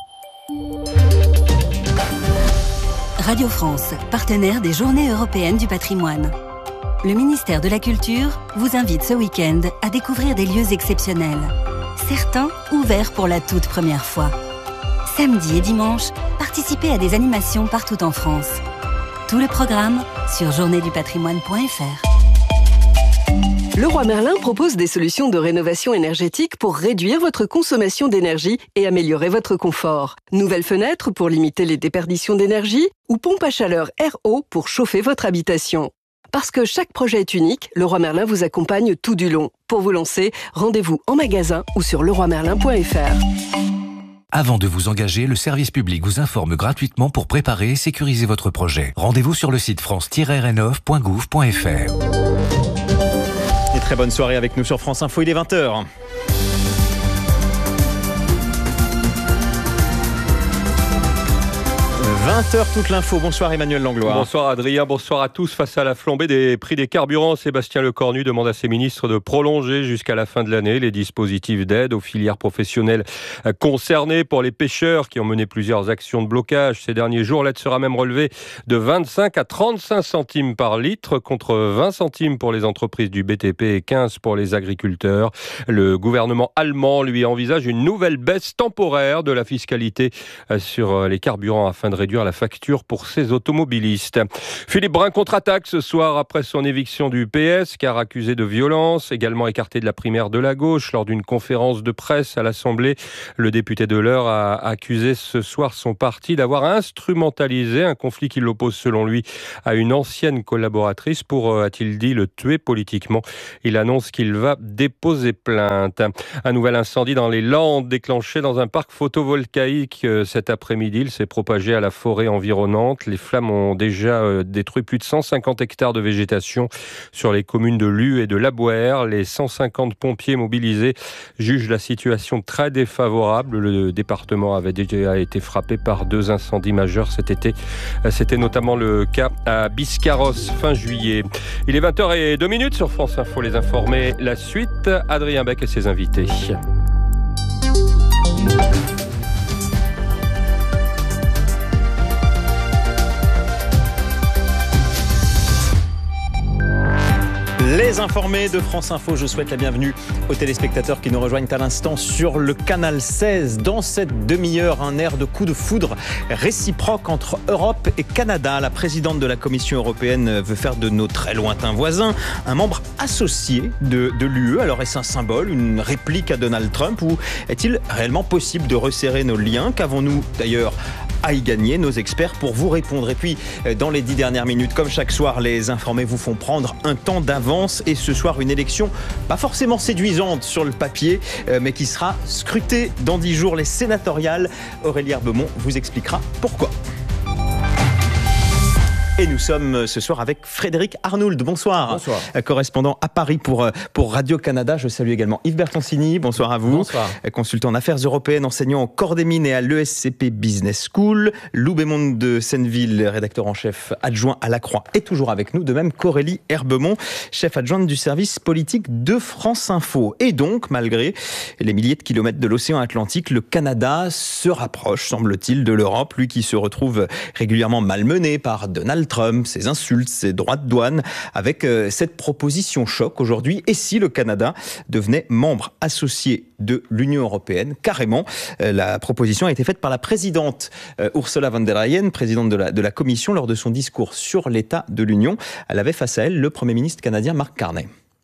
V: Radio France, partenaire des Journées européennes du patrimoine. Le ministère de la Culture vous invite ce week-end à découvrir des lieux exceptionnels. Certains ouverts pour la toute première fois. Samedi et dimanche, participez à des animations partout en France. Tout le programme sur journée du patrimoine point f r.
W: Leroy Merlin propose des solutions de rénovation énergétique pour réduire votre consommation d'énergie et améliorer votre confort. Nouvelles fenêtres pour limiter les déperditions d'énergie ou pompe à chaleur R O pour chauffer votre habitation. Parce que chaque projet est unique, Leroy Merlin vous accompagne tout du long. Pour vous lancer, rendez-vous en magasin ou sur leroy merlin point f r.
X: Avant de vous engager, le service public vous informe gratuitement pour préparer et sécuriser votre projet. Rendez-vous sur le site france tiret rénov point gouv point f r.
Q: Très bonne soirée avec nous sur France Info, il est vingt heures. vingt heures, toute l'info. Bonsoir Emmanuel Langlois.
E: Bonsoir Adrien, bonsoir à tous. Face à la flambée des prix des carburants, Sébastien Lecornu demande à ses ministres de prolonger jusqu'à la fin de l'année les dispositifs d'aide aux filières professionnelles concernées. Pour les pêcheurs qui ont mené plusieurs actions de blocage ces derniers jours, l'aide sera même relevée de vingt-cinq à trente-cinq centimes par litre contre vingt centimes pour les entreprises du B T P et quinze pour les agriculteurs. Le gouvernement allemand, lui, envisage une nouvelle baisse temporaire de la fiscalité sur les carburants afin de réduire la facture pour ses automobilistes. Philippe Brun contre-attaque ce soir après son éviction du P S, car accusé de violence, également écarté de la primaire de la gauche. Lors d'une conférence de presse à l'Assemblée, le député de l'Eure a accusé ce soir son parti d'avoir instrumentalisé un conflit qui l'oppose selon lui à une ancienne collaboratrice pour, a-t-il dit, le tuer politiquement. Il annonce qu'il va déposer plainte. Un nouvel incendie dans les Landes déclenché dans un parc photovoltaïque cet après-midi. Il s'est propagé à la forêt environnante. Les flammes ont déjà euh, détruit plus de cent cinquante hectares de végétation sur les communes de Lue et de Labouère. Les cent cinquante pompiers mobilisés jugent la situation très défavorable. Le département avait déjà été frappé par deux incendies majeurs cet été. C'était notamment le cas à Biscarrosse fin juillet. Il est vingt heures zéro deux sur France Info. Les informés. La suite, Adrien Beck et ses invités.
Q: Les informés de France Info, je souhaite la bienvenue aux téléspectateurs qui nous rejoignent à l'instant sur le canal seize. Dans cette demi-heure, un air de coup de foudre réciproque entre Europe et Canada. La présidente de la Commission européenne veut faire de nos très lointains voisins un membre associé de, de l'U E. Alors est-ce un symbole, une réplique à Donald Trump, ou est-il réellement possible de resserrer nos liens? Qu'avons-nous d'ailleurs à y gagner? Nos experts pour vous répondre. Et puis, dans les dix dernières minutes, comme chaque soir, les informés vous font prendre un temps d'avance. Et ce soir, une élection pas forcément séduisante sur le papier, mais qui sera scrutée dans dix jours, les sénatoriales. Aurélie Herbemont vous expliquera pourquoi. Et nous sommes ce soir avec Frédéric Arnould. Bonsoir.
F: Bonsoir.
Q: Correspondant à Paris pour, pour Radio-Canada. Je salue également Yves Bertoncini. Bonsoir à vous.
F: Bonsoir.
Q: Consultant en affaires européennes, enseignant au corps des mines et à l'E S C P Business School. Lou Bémond de Senneville, rédacteur en chef adjoint à La Croix, est toujours avec nous. De même qu'Aurélie Herbemont, chef adjointe du service politique de France Info. Et donc, malgré les milliers de kilomètres de l'océan Atlantique, le Canada se rapproche, semble-t-il, de l'Europe. Lui qui se retrouve régulièrement malmené par Donald Trump, ses insultes, ses droits de douane, avec euh, cette proposition choc aujourd'hui. Et si le Canada devenait membre associé de l'Union européenne, carrément, euh, la proposition a été faite par la présidente euh, Ursula von der Leyen, présidente de la, de la Commission, lors de son discours sur l'état de l'Union. Elle avait face à elle le Premier ministre canadien Mark Carney.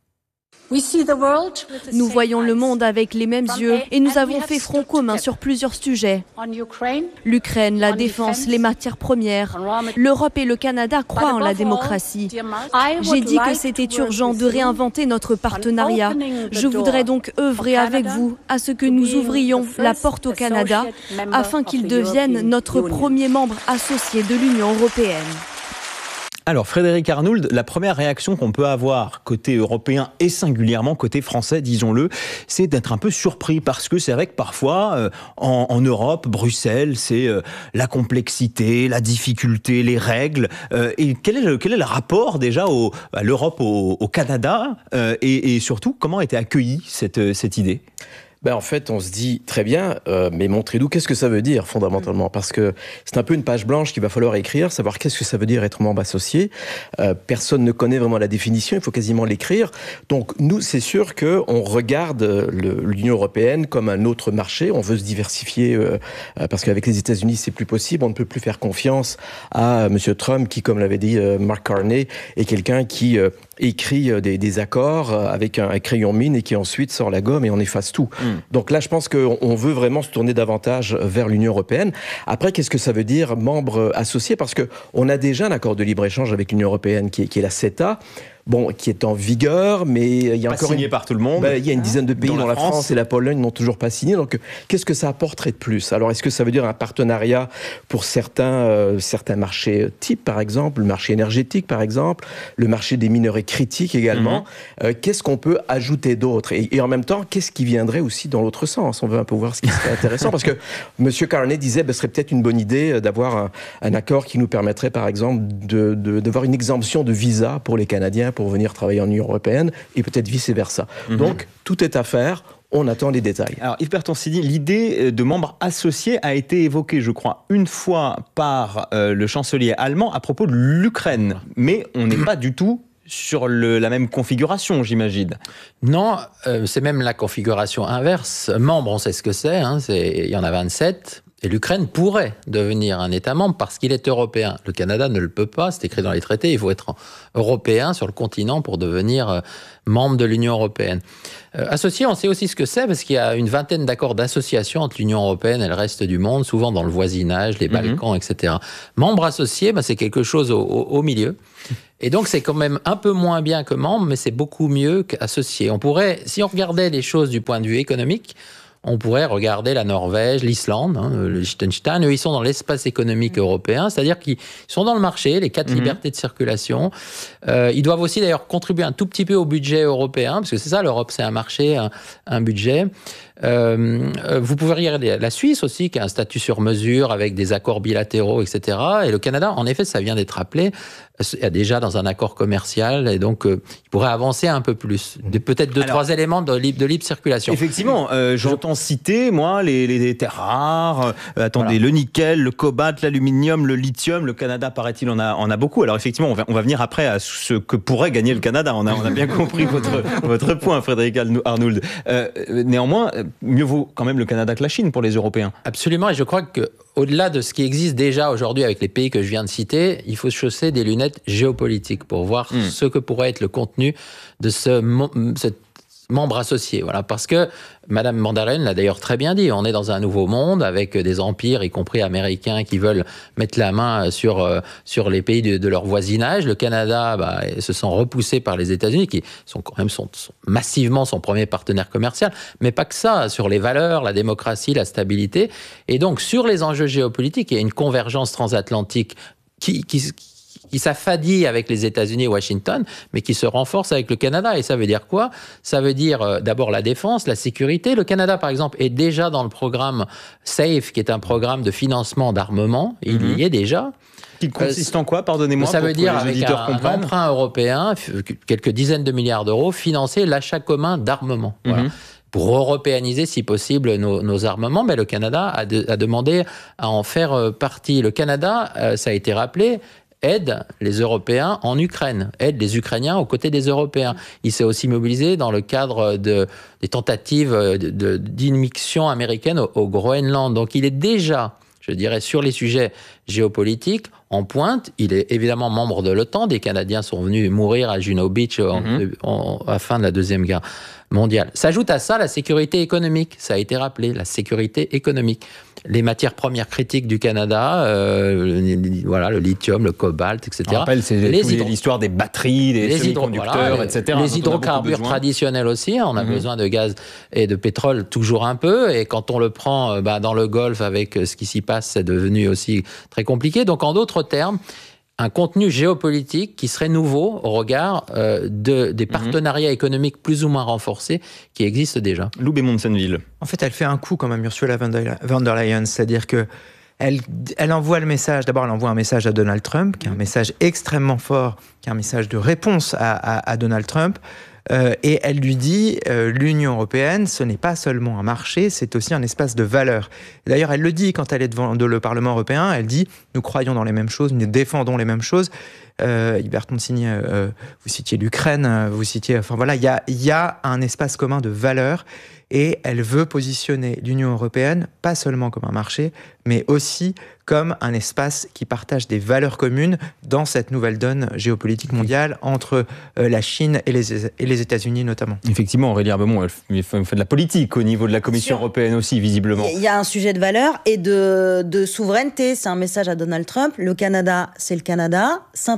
G: Nous voyons le monde avec les mêmes yeux et nous avons fait front commun sur plusieurs sujets. L'Ukraine, la défense, les matières premières. L'Europe et le Canada croient en la démocratie. J'ai dit que c'était urgent de réinventer notre partenariat. Je voudrais donc œuvrer avec vous à ce que nous ouvrions la porte au Canada afin qu'il devienne notre premier membre associé de l'Union européenne.
Q: Alors Frédéric Arnould, la première réaction qu'on peut avoir côté européen et singulièrement côté français, disons-le, c'est d'être un peu surpris parce que c'est vrai que parfois euh, en, en Europe, Bruxelles, c'est euh, la complexité, la difficulté, les règles. Euh, et quel est, le, quel est le rapport déjà au, à l'Europe au, au Canada euh, et, et surtout comment a été accueillie cette, cette idée ?
F: Ben en fait, on se dit très bien, euh, mais montrez-nous qu'est-ce que ça veut dire fondamentalement, parce que c'est un peu une page blanche qu'il va falloir écrire, savoir qu'est-ce que ça veut dire être membre associé. Euh, personne ne connaît vraiment la définition, il faut quasiment l'écrire. Donc nous, c'est sûr que on regarde le, l'Union européenne comme un autre marché. On veut se diversifier euh, parce qu'avec les États-Unis, c'est plus possible. On ne peut plus faire confiance à Monsieur Trump, qui, comme l'avait dit euh, Mark Carney, est quelqu'un qui euh, écrit des, des accords avec un, un crayon mine et qui ensuite sort la gomme et on efface tout. Mm. Donc là, je pense qu'on veut vraiment se tourner davantage vers l'Union européenne. Après, qu'est-ce que ça veut dire membre associé ? Parce qu'on a déjà un accord de libre-échange avec l'Union européenne qui est, qui est la CETA. bon, qui est en vigueur, mais il y a
Q: pas
F: encore
Q: signé
F: une...
Q: par tout le monde.
F: Ben, il y a une dizaine de pays, dont,
Q: dont
F: la France. France et la Pologne, n'ont toujours pas signé. Donc, qu'est-ce que ça apporterait de plus? Alors, est-ce que ça veut dire un partenariat pour certains, euh, certains marchés types, par exemple, le marché énergétique, par exemple, le marché des minerais critiques également? Mm-hmm. euh, Qu'est-ce qu'on peut ajouter d'autre? et, et en même temps, qu'est-ce qui viendrait aussi dans l'autre sens? On veut un peu voir ce qui serait intéressant, parce que M. Carney disait que ben, ce serait peut-être une bonne idée d'avoir un, un accord qui nous permettrait, par exemple, de, de, d'avoir une exemption de visa pour les Canadiens pour venir travailler en Union européenne, et peut-être vice-versa. Mm-hmm. Donc, tout est à faire. On attend les détails.
Q: Alors, Yves Bertoncini, l'idée de membres associés a été évoquée, je crois, une fois par euh, le chancelier allemand à propos de l'Ukraine. Mais on n'est pas du tout sur le, la même configuration, j'imagine.
H: Non, euh, c'est même la configuration inverse. Membre, on sait ce que c'est, hein, c'est il y en a vingt-sept. Et l'Ukraine pourrait devenir un État membre parce qu'il est européen. Le Canada ne le peut pas, c'est écrit dans les traités, il faut être européen sur le continent pour devenir membre de l'Union européenne. Euh, associé, on sait aussi ce que c'est parce qu'il y a une vingtaine d'accords d'association entre l'Union européenne et le reste du monde, souvent dans le voisinage, les Balkans, mm-hmm. et cetera. Membre associé, bah, c'est quelque chose au, au, au milieu. Et donc, c'est quand même un peu moins bien que membre, mais c'est beaucoup mieux qu'associé. On pourrait, si on regardait les choses du point de vue économique, on pourrait regarder la Norvège, l'Islande, hein, le Liechtenstein. Eux, ils sont dans l'espace économique européen, c'est-à-dire qu'ils sont dans le marché, les quatre mmh. libertés de circulation. Euh, ils doivent aussi d'ailleurs contribuer un tout petit peu au budget européen, parce que c'est ça, l'Europe, c'est un marché, un, un budget. Euh, vous pouvez regarder la Suisse aussi, qui a un statut sur mesure avec des accords bilatéraux, et cetera. Et le Canada, en effet, ça vient d'être rappelé, est déjà dans un accord commercial, et donc euh, il pourrait avancer un peu plus. De, peut-être deux, Alors, trois éléments de libre, de libre circulation.
Q: Effectivement, euh, j'entends citer, moi, les, les, les terres rares, euh, attendez, voilà. le nickel, le cobalt, l'aluminium, le lithium, le Canada, paraît-il, en a, en a beaucoup. Alors effectivement, on va, on va venir après à ce que pourrait gagner le Canada. On a, on a bien compris votre, votre point, Frédéric Arnould. Euh, néanmoins, mieux vaut quand même le Canada que la Chine pour les Européens.
H: Absolument, et je crois qu'au-delà de ce qui existe déjà aujourd'hui avec les pays que je viens de citer, il faut se chausser des lunettes géopolitiques pour voir mmh. ce que pourrait être le contenu de ce, ce membre associé. Voilà, parce que Madame von der Leyen l'a d'ailleurs très bien dit, on est dans un nouveau monde avec des empires, y compris américains, qui veulent mettre la main sur, euh, sur les pays de, de leur voisinage. Le Canada bah, se sent repoussé par les États-Unis, qui sont quand même sont, sont massivement son premier partenaire commercial, mais pas que ça, sur les valeurs, la démocratie, la stabilité. Et donc, sur les enjeux géopolitiques, il y a une convergence transatlantique qui... qui qui s'affadit avec les États-Unis et Washington, mais qui se renforce avec le Canada. Et ça veut dire quoi? Ça veut dire euh, d'abord la défense, la sécurité. Le Canada, par exemple, est déjà dans le programme SAFE, qui est un programme de financement d'armement. Il mm-hmm. y est déjà.
Q: Qui consiste en quoi, pardonnez-moi?
H: Ça veut dire, avec un, un emprunt européen, quelques dizaines de milliards d'euros, financer l'achat commun d'armement. Mm-hmm. Voilà. Pour européaniser, si possible, nos, nos armements. Mais le Canada a, de, a demandé à en faire partie. Le Canada, euh, ça a été rappelé, aide les Européens en Ukraine, aide les Ukrainiens aux côtés des Européens. Il s'est aussi mobilisé dans le cadre de, des tentatives de, de, d'immixtion américaine au, au Groenland. Donc il est déjà, je dirais, sur les sujets géopolitiques, en pointe. Il est évidemment membre de l'OTAN. Des Canadiens sont venus mourir à Juno Beach mm-hmm. en, en, à la fin de la Deuxième Guerre mondiale. S'ajoute à ça la sécurité économique. Ça a été rappelé, la sécurité économique. Les matières premières critiques du Canada, euh, voilà, le lithium, le cobalt, et cetera.
Q: On rappelle, c'est les hydro... l'histoire des batteries, des les semi-conducteurs,
H: voilà,
Q: et cetera.
H: Les hydrocarbures traditionnels aussi. On a mm-hmm. besoin de gaz et de pétrole toujours un peu. Et quand on le prend bah, dans le Golfe avec ce qui s'y passe, c'est devenu aussi très compliqué. Donc, en d'autres termes, un contenu géopolitique qui serait nouveau au regard euh, de, des partenariats mmh. économiques plus ou moins renforcés qui existent déjà.
Q: Loubet Monsonville.
I: En fait, elle fait un coup quand même, Ursula von der Leyen, c'est-à-dire que elle, elle envoie le message, d'abord elle envoie un message à Donald Trump, qui est un message extrêmement fort, qui est un message de réponse à, à, à Donald Trump. Euh, et elle lui dit, euh, l'Union européenne, ce n'est pas seulement un marché, c'est aussi un espace de valeurs. D'ailleurs, elle le dit quand elle est devant le Parlement européen, elle dit, nous croyons dans les mêmes choses, nous défendons les mêmes choses. Euh, Yves Bertoncini, euh, vous citiez l'Ukraine, vous citiez... Enfin voilà, il y a, y a un espace commun de valeurs et elle veut positionner l'Union européenne, pas seulement comme un marché, mais aussi comme un espace qui partage des valeurs communes dans cette nouvelle donne géopolitique mondiale entre euh, la Chine et les, et les États-Unis notamment.
Q: Effectivement, Aurélie Herbemont, elle fait, fait de la politique au niveau de la Commission européenne aussi, visiblement.
T: Il y a un sujet de valeur et de, de souveraineté. C'est un message à Donald Trump. Le Canada, c'est le Canada. Saint-Pierre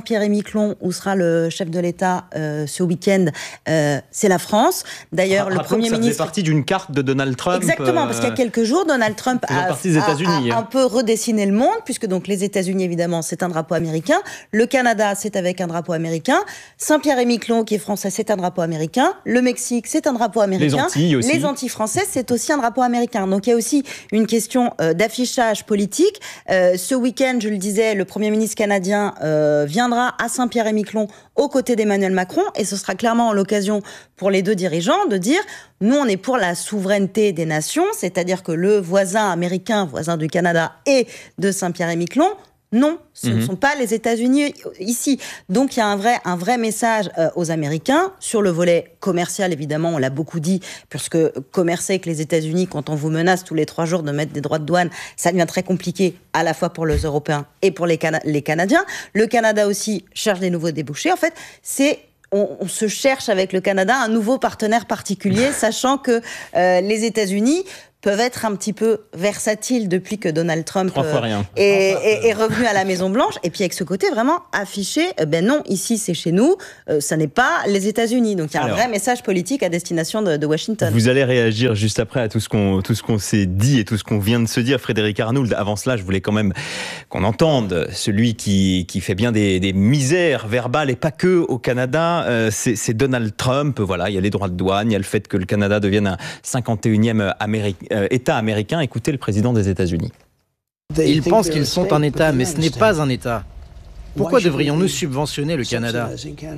T: Saint-Pierre-et-Miquelon, où sera le chef de l'État euh, ce week-end, euh, c'est la France. D'ailleurs,
Q: Ra-
T: le Premier
Q: ça
T: ministre...
Q: faisait partie d'une carte de Donald Trump.
T: Exactement, parce qu'il y a quelques jours, Donald Trump a, a, a, a un peu redessiné le monde, puisque donc les États-Unis, évidemment, c'est un drapeau américain. Le Canada, c'est avec un drapeau américain. Saint-Pierre-et-Miquelon, qui est français, c'est un drapeau américain. Le Mexique, c'est un drapeau américain.
Q: Les Antilles aussi.
T: Les Antilles françaises, c'est aussi un drapeau américain. Donc il y a aussi une question euh, d'affichage politique. Euh, ce week-end, je le disais, le Premier ministre canadien euh, viendra à Saint-Pierre-et-Miquelon aux côtés d'Emmanuel Macron, et ce sera clairement l'occasion pour les deux dirigeants de dire « Nous, on est pour la souveraineté des nations », c'est-à-dire que le voisin américain, voisin du Canada et de Saint-Pierre-et-Miquelon, non, ce mmh. ne sont pas les États-Unis ici. Donc il y a un vrai, un vrai message euh, aux Américains sur le volet commercial, évidemment, on l'a beaucoup dit, puisque commercer avec les États-Unis, quand on vous menace tous les trois jours de mettre des droits de douane, ça devient très compliqué, à la fois pour les Européens et pour les, Cana- les Canadiens. Le Canada aussi cherche des nouveaux débouchés. En fait, c'est On, on se cherche avec le Canada un nouveau partenaire particulier, sachant que euh, les États-Unis peuvent être un petit peu versatiles depuis que Donald Trump euh, est, est, est revenu à la Maison-Blanche. Et puis avec ce côté vraiment affiché, euh, ben non, ici c'est chez nous, euh, ça n'est pas les États-Unis. Donc il y a Alors, un vrai message politique à destination de, de Washington.
Q: Vous allez réagir juste après à tout ce qu'on tout ce qu'on s'est dit et tout ce qu'on vient de se dire, Frédéric Arnould. Avant cela, je voulais quand même qu'on entende celui qui, qui fait bien des, des misères verbales et pas que au Canada. Euh, c'est, c'est Donald Trump. Voilà, il y a les droits de douane, il y a le fait que le Canada devienne un cinquante et unième Amérique. État américain. Écoutez le président des États-Unis.
J: Ils pensent qu'ils sont un État, mais ce n'est pas un État. Pourquoi devrions-nous subventionner le Canada ?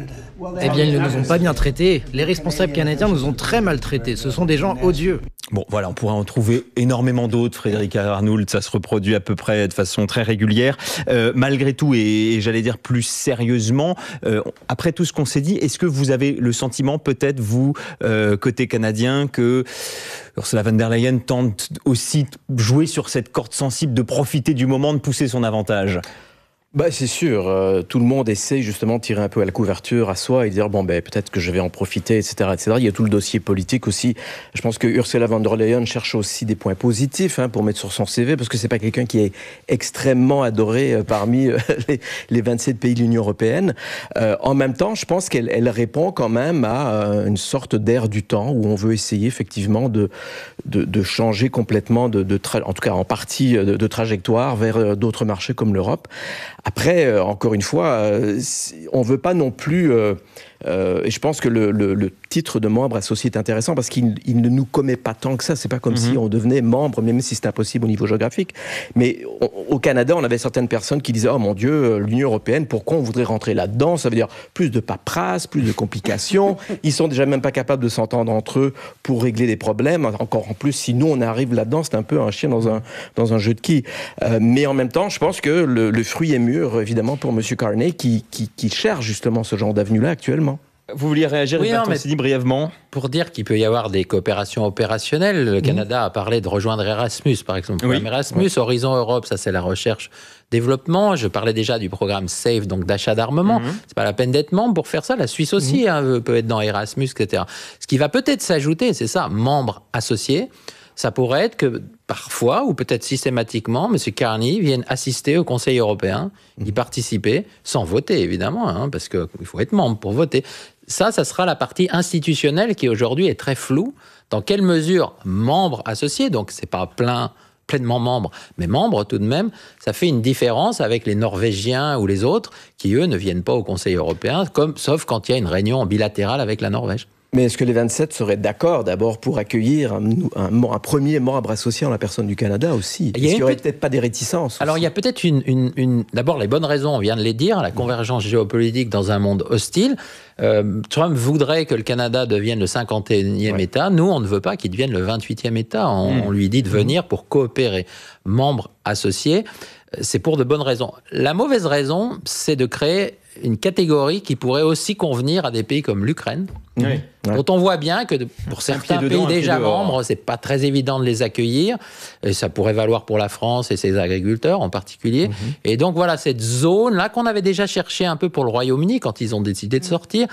J: Eh bien, ils ne nous ont pas bien traités. Les responsables canadiens nous ont très mal traités. Ce sont des gens odieux.
Q: Bon, voilà, on pourrait en trouver énormément d'autres, Frédéric Arnould, ça se reproduit à peu près de façon très régulière. Euh, malgré tout, et, et j'allais dire plus sérieusement, euh, après tout ce qu'on s'est dit, est-ce que vous avez le sentiment, peut-être vous, euh, côté canadien, que Ursula von der Leyen tente aussi de jouer sur cette corde sensible, de profiter du moment, de pousser son avantage ?
F: Bah, c'est sûr, euh, tout le monde essaye justement de tirer un peu à la couverture à soi et de dire bon ben peut-être que je vais en profiter, et cetera, et cetera. Il y a tout le dossier politique aussi. Je pense que Ursula von der Leyen cherche aussi des points positifs hein, pour mettre sur son C V, parce que c'est pas quelqu'un qui est extrêmement adoré euh, parmi euh, les, les vingt-sept pays de l'Union européenne. Euh, en même temps, je pense qu'elle elle répond quand même à euh, une sorte d'air du temps où on veut essayer effectivement de de, de changer complètement de, de tra- en tout cas en partie de, de trajectoire vers euh, d'autres marchés comme l'Europe. Après, euh, encore une fois, euh, on veut pas non plus... Euh, euh, et je pense que le, le, le titre de membre associé est intéressant parce qu'il il ne nous commet pas tant que ça. C'est pas comme mm-hmm. si on devenait membre, même si c'est impossible au niveau géographique. Mais on, au Canada, on avait certaines personnes qui disaient « Oh mon Dieu, l'Union européenne, pourquoi on voudrait rentrer là-dedans ?» Ça veut dire plus de paperasse, plus de complications. Ils sont déjà même pas capables de s'entendre entre eux pour régler des problèmes. Encore en plus, si nous, on arrive là-dedans, c'est un peu un chien dans un, dans un jeu de quilles. Euh, mais en même temps, je pense que le, le fruit est mûr, évidemment, pour M. Carney, qui, qui, qui cherche justement ce genre d'avenue-là actuellement.
Q: Vous vouliez réagir,
H: oui, non, mais
Q: dit brièvement.
H: Pour dire qu'il peut y avoir des coopérations opérationnelles, le mmh. Canada a parlé de rejoindre Erasmus, par exemple. Oui. Erasmus, oui. Horizon Europe, ça c'est la recherche-développement. Je parlais déjà du programme SAFE, donc d'achat d'armement. Mmh. C'est pas la peine d'être membre pour faire ça. La Suisse aussi mmh. hein, peut être dans Erasmus, et cetera. Ce qui va peut-être s'ajouter, c'est ça, membre associé. Ça pourrait être que parfois, ou peut-être systématiquement, M. Carney vienne assister au Conseil européen, mmh. y participer, sans voter évidemment, hein, parce qu'il faut être membre pour voter. Ça, ça sera la partie institutionnelle qui aujourd'hui est très floue. Dans quelle mesure membre associé, donc c'est pas plein, pleinement membre, mais membre tout de même, ça fait une différence avec les Norvégiens ou les autres qui, eux, ne viennent pas au Conseil européen, comme, sauf quand il y a une réunion bilatérale avec la Norvège.
F: Mais est-ce que les vingt-sept seraient d'accord d'abord pour accueillir un, un, un premier membre associé en la personne du Canada aussi ? Est-ce qu'il n'y aurait peut-être pas des réticences aussi ?
H: Alors il y a peut-être une, une, une... D'abord les bonnes raisons, on vient de les dire, la convergence géopolitique dans un monde hostile. Euh, Trump voudrait que le Canada devienne le cinquante et unième ouais. État. Nous, on ne veut pas qu'il devienne le vingt-huitième État. On, mmh. on lui dit de venir pour coopérer. Membre associé, c'est pour de bonnes raisons. La mauvaise raison, c'est de créer une catégorie qui pourrait aussi convenir à des pays comme l'Ukraine, oui, ouais. dont on voit bien que pour certains dedans, pays déjà membres, c'est pas très évident de les accueillir, et ça pourrait valoir pour la France et ses agriculteurs en particulier. Mm-hmm. Et donc voilà, cette zone-là qu'on avait déjà cherché un peu pour le Royaume-Uni quand ils ont décidé de sortir,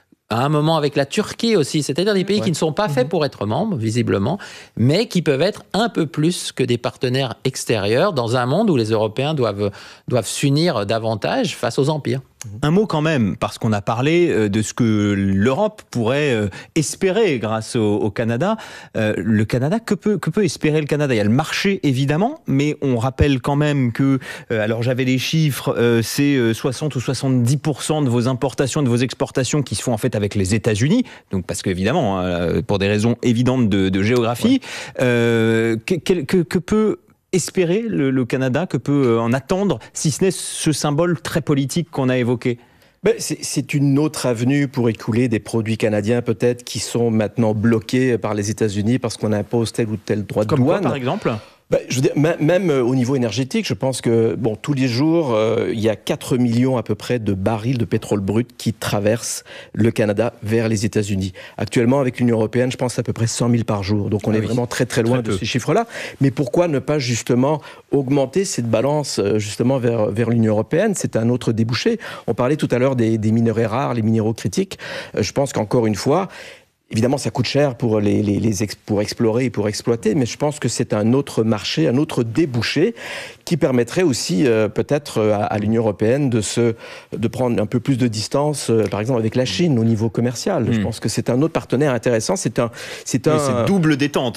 H: à un moment avec la Turquie aussi, c'est-à-dire des pays ouais. qui ne sont pas faits pour être membres, visiblement, mais qui peuvent être un peu plus que des partenaires extérieurs dans un monde où les Européens doivent, doivent s'unir davantage face aux empires.
Q: Un mot quand même, parce qu'on a parlé de ce que l'Europe pourrait espérer grâce au, au Canada. Euh, le Canada, que peut, que peut espérer le Canada ? Il y a le marché, évidemment, mais on rappelle quand même que, euh, alors j'avais les chiffres, euh, c'est soixante ou soixante-dix pour cent de vos importations, de vos exportations qui se font en fait avec les États-Unis, donc parce qu'évidemment, hein, pour des raisons évidentes de, de géographie, ouais. euh, que, que, que peut... espérer le, le Canada, que peut en attendre, si ce n'est ce symbole très politique qu'on a évoqué ?
F: Ben, c'est, c'est une autre avenue pour écouler des produits canadiens peut-être qui sont maintenant bloqués par les États-Unis parce qu'on impose tel ou tel droit de
Q: Comme
F: douane.
Q: Quoi, par exemple ?
F: Ben, je veux dire, même au niveau énergétique, je pense que bon, tous les jours, euh, il y a quatre millions à peu près de barils de pétrole brut qui traversent le Canada vers les États-Unis. Actuellement, avec l'Union européenne, je pense à peu près cent mille par jour. Donc on ah est oui. vraiment très très loin très de peu. Ces chiffres-là. Mais pourquoi ne pas justement augmenter cette balance justement vers, vers l'Union européenne ? C'est un autre débouché. On parlait tout à l'heure des, des minerais rares, les minéraux critiques. Euh, je pense qu'encore une fois, évidemment, ça coûte cher pour, les, les, les ex, pour explorer et pour exploiter, mais je pense que c'est un autre marché, un autre débouché qui permettrait aussi euh, peut-être à, à l'Union européenne de, se, de prendre un peu plus de distance, euh, par exemple avec la Chine au niveau commercial. Mmh. Je pense que c'est un autre partenaire intéressant. C'est un, c'est un
Q: oui, c'est double détente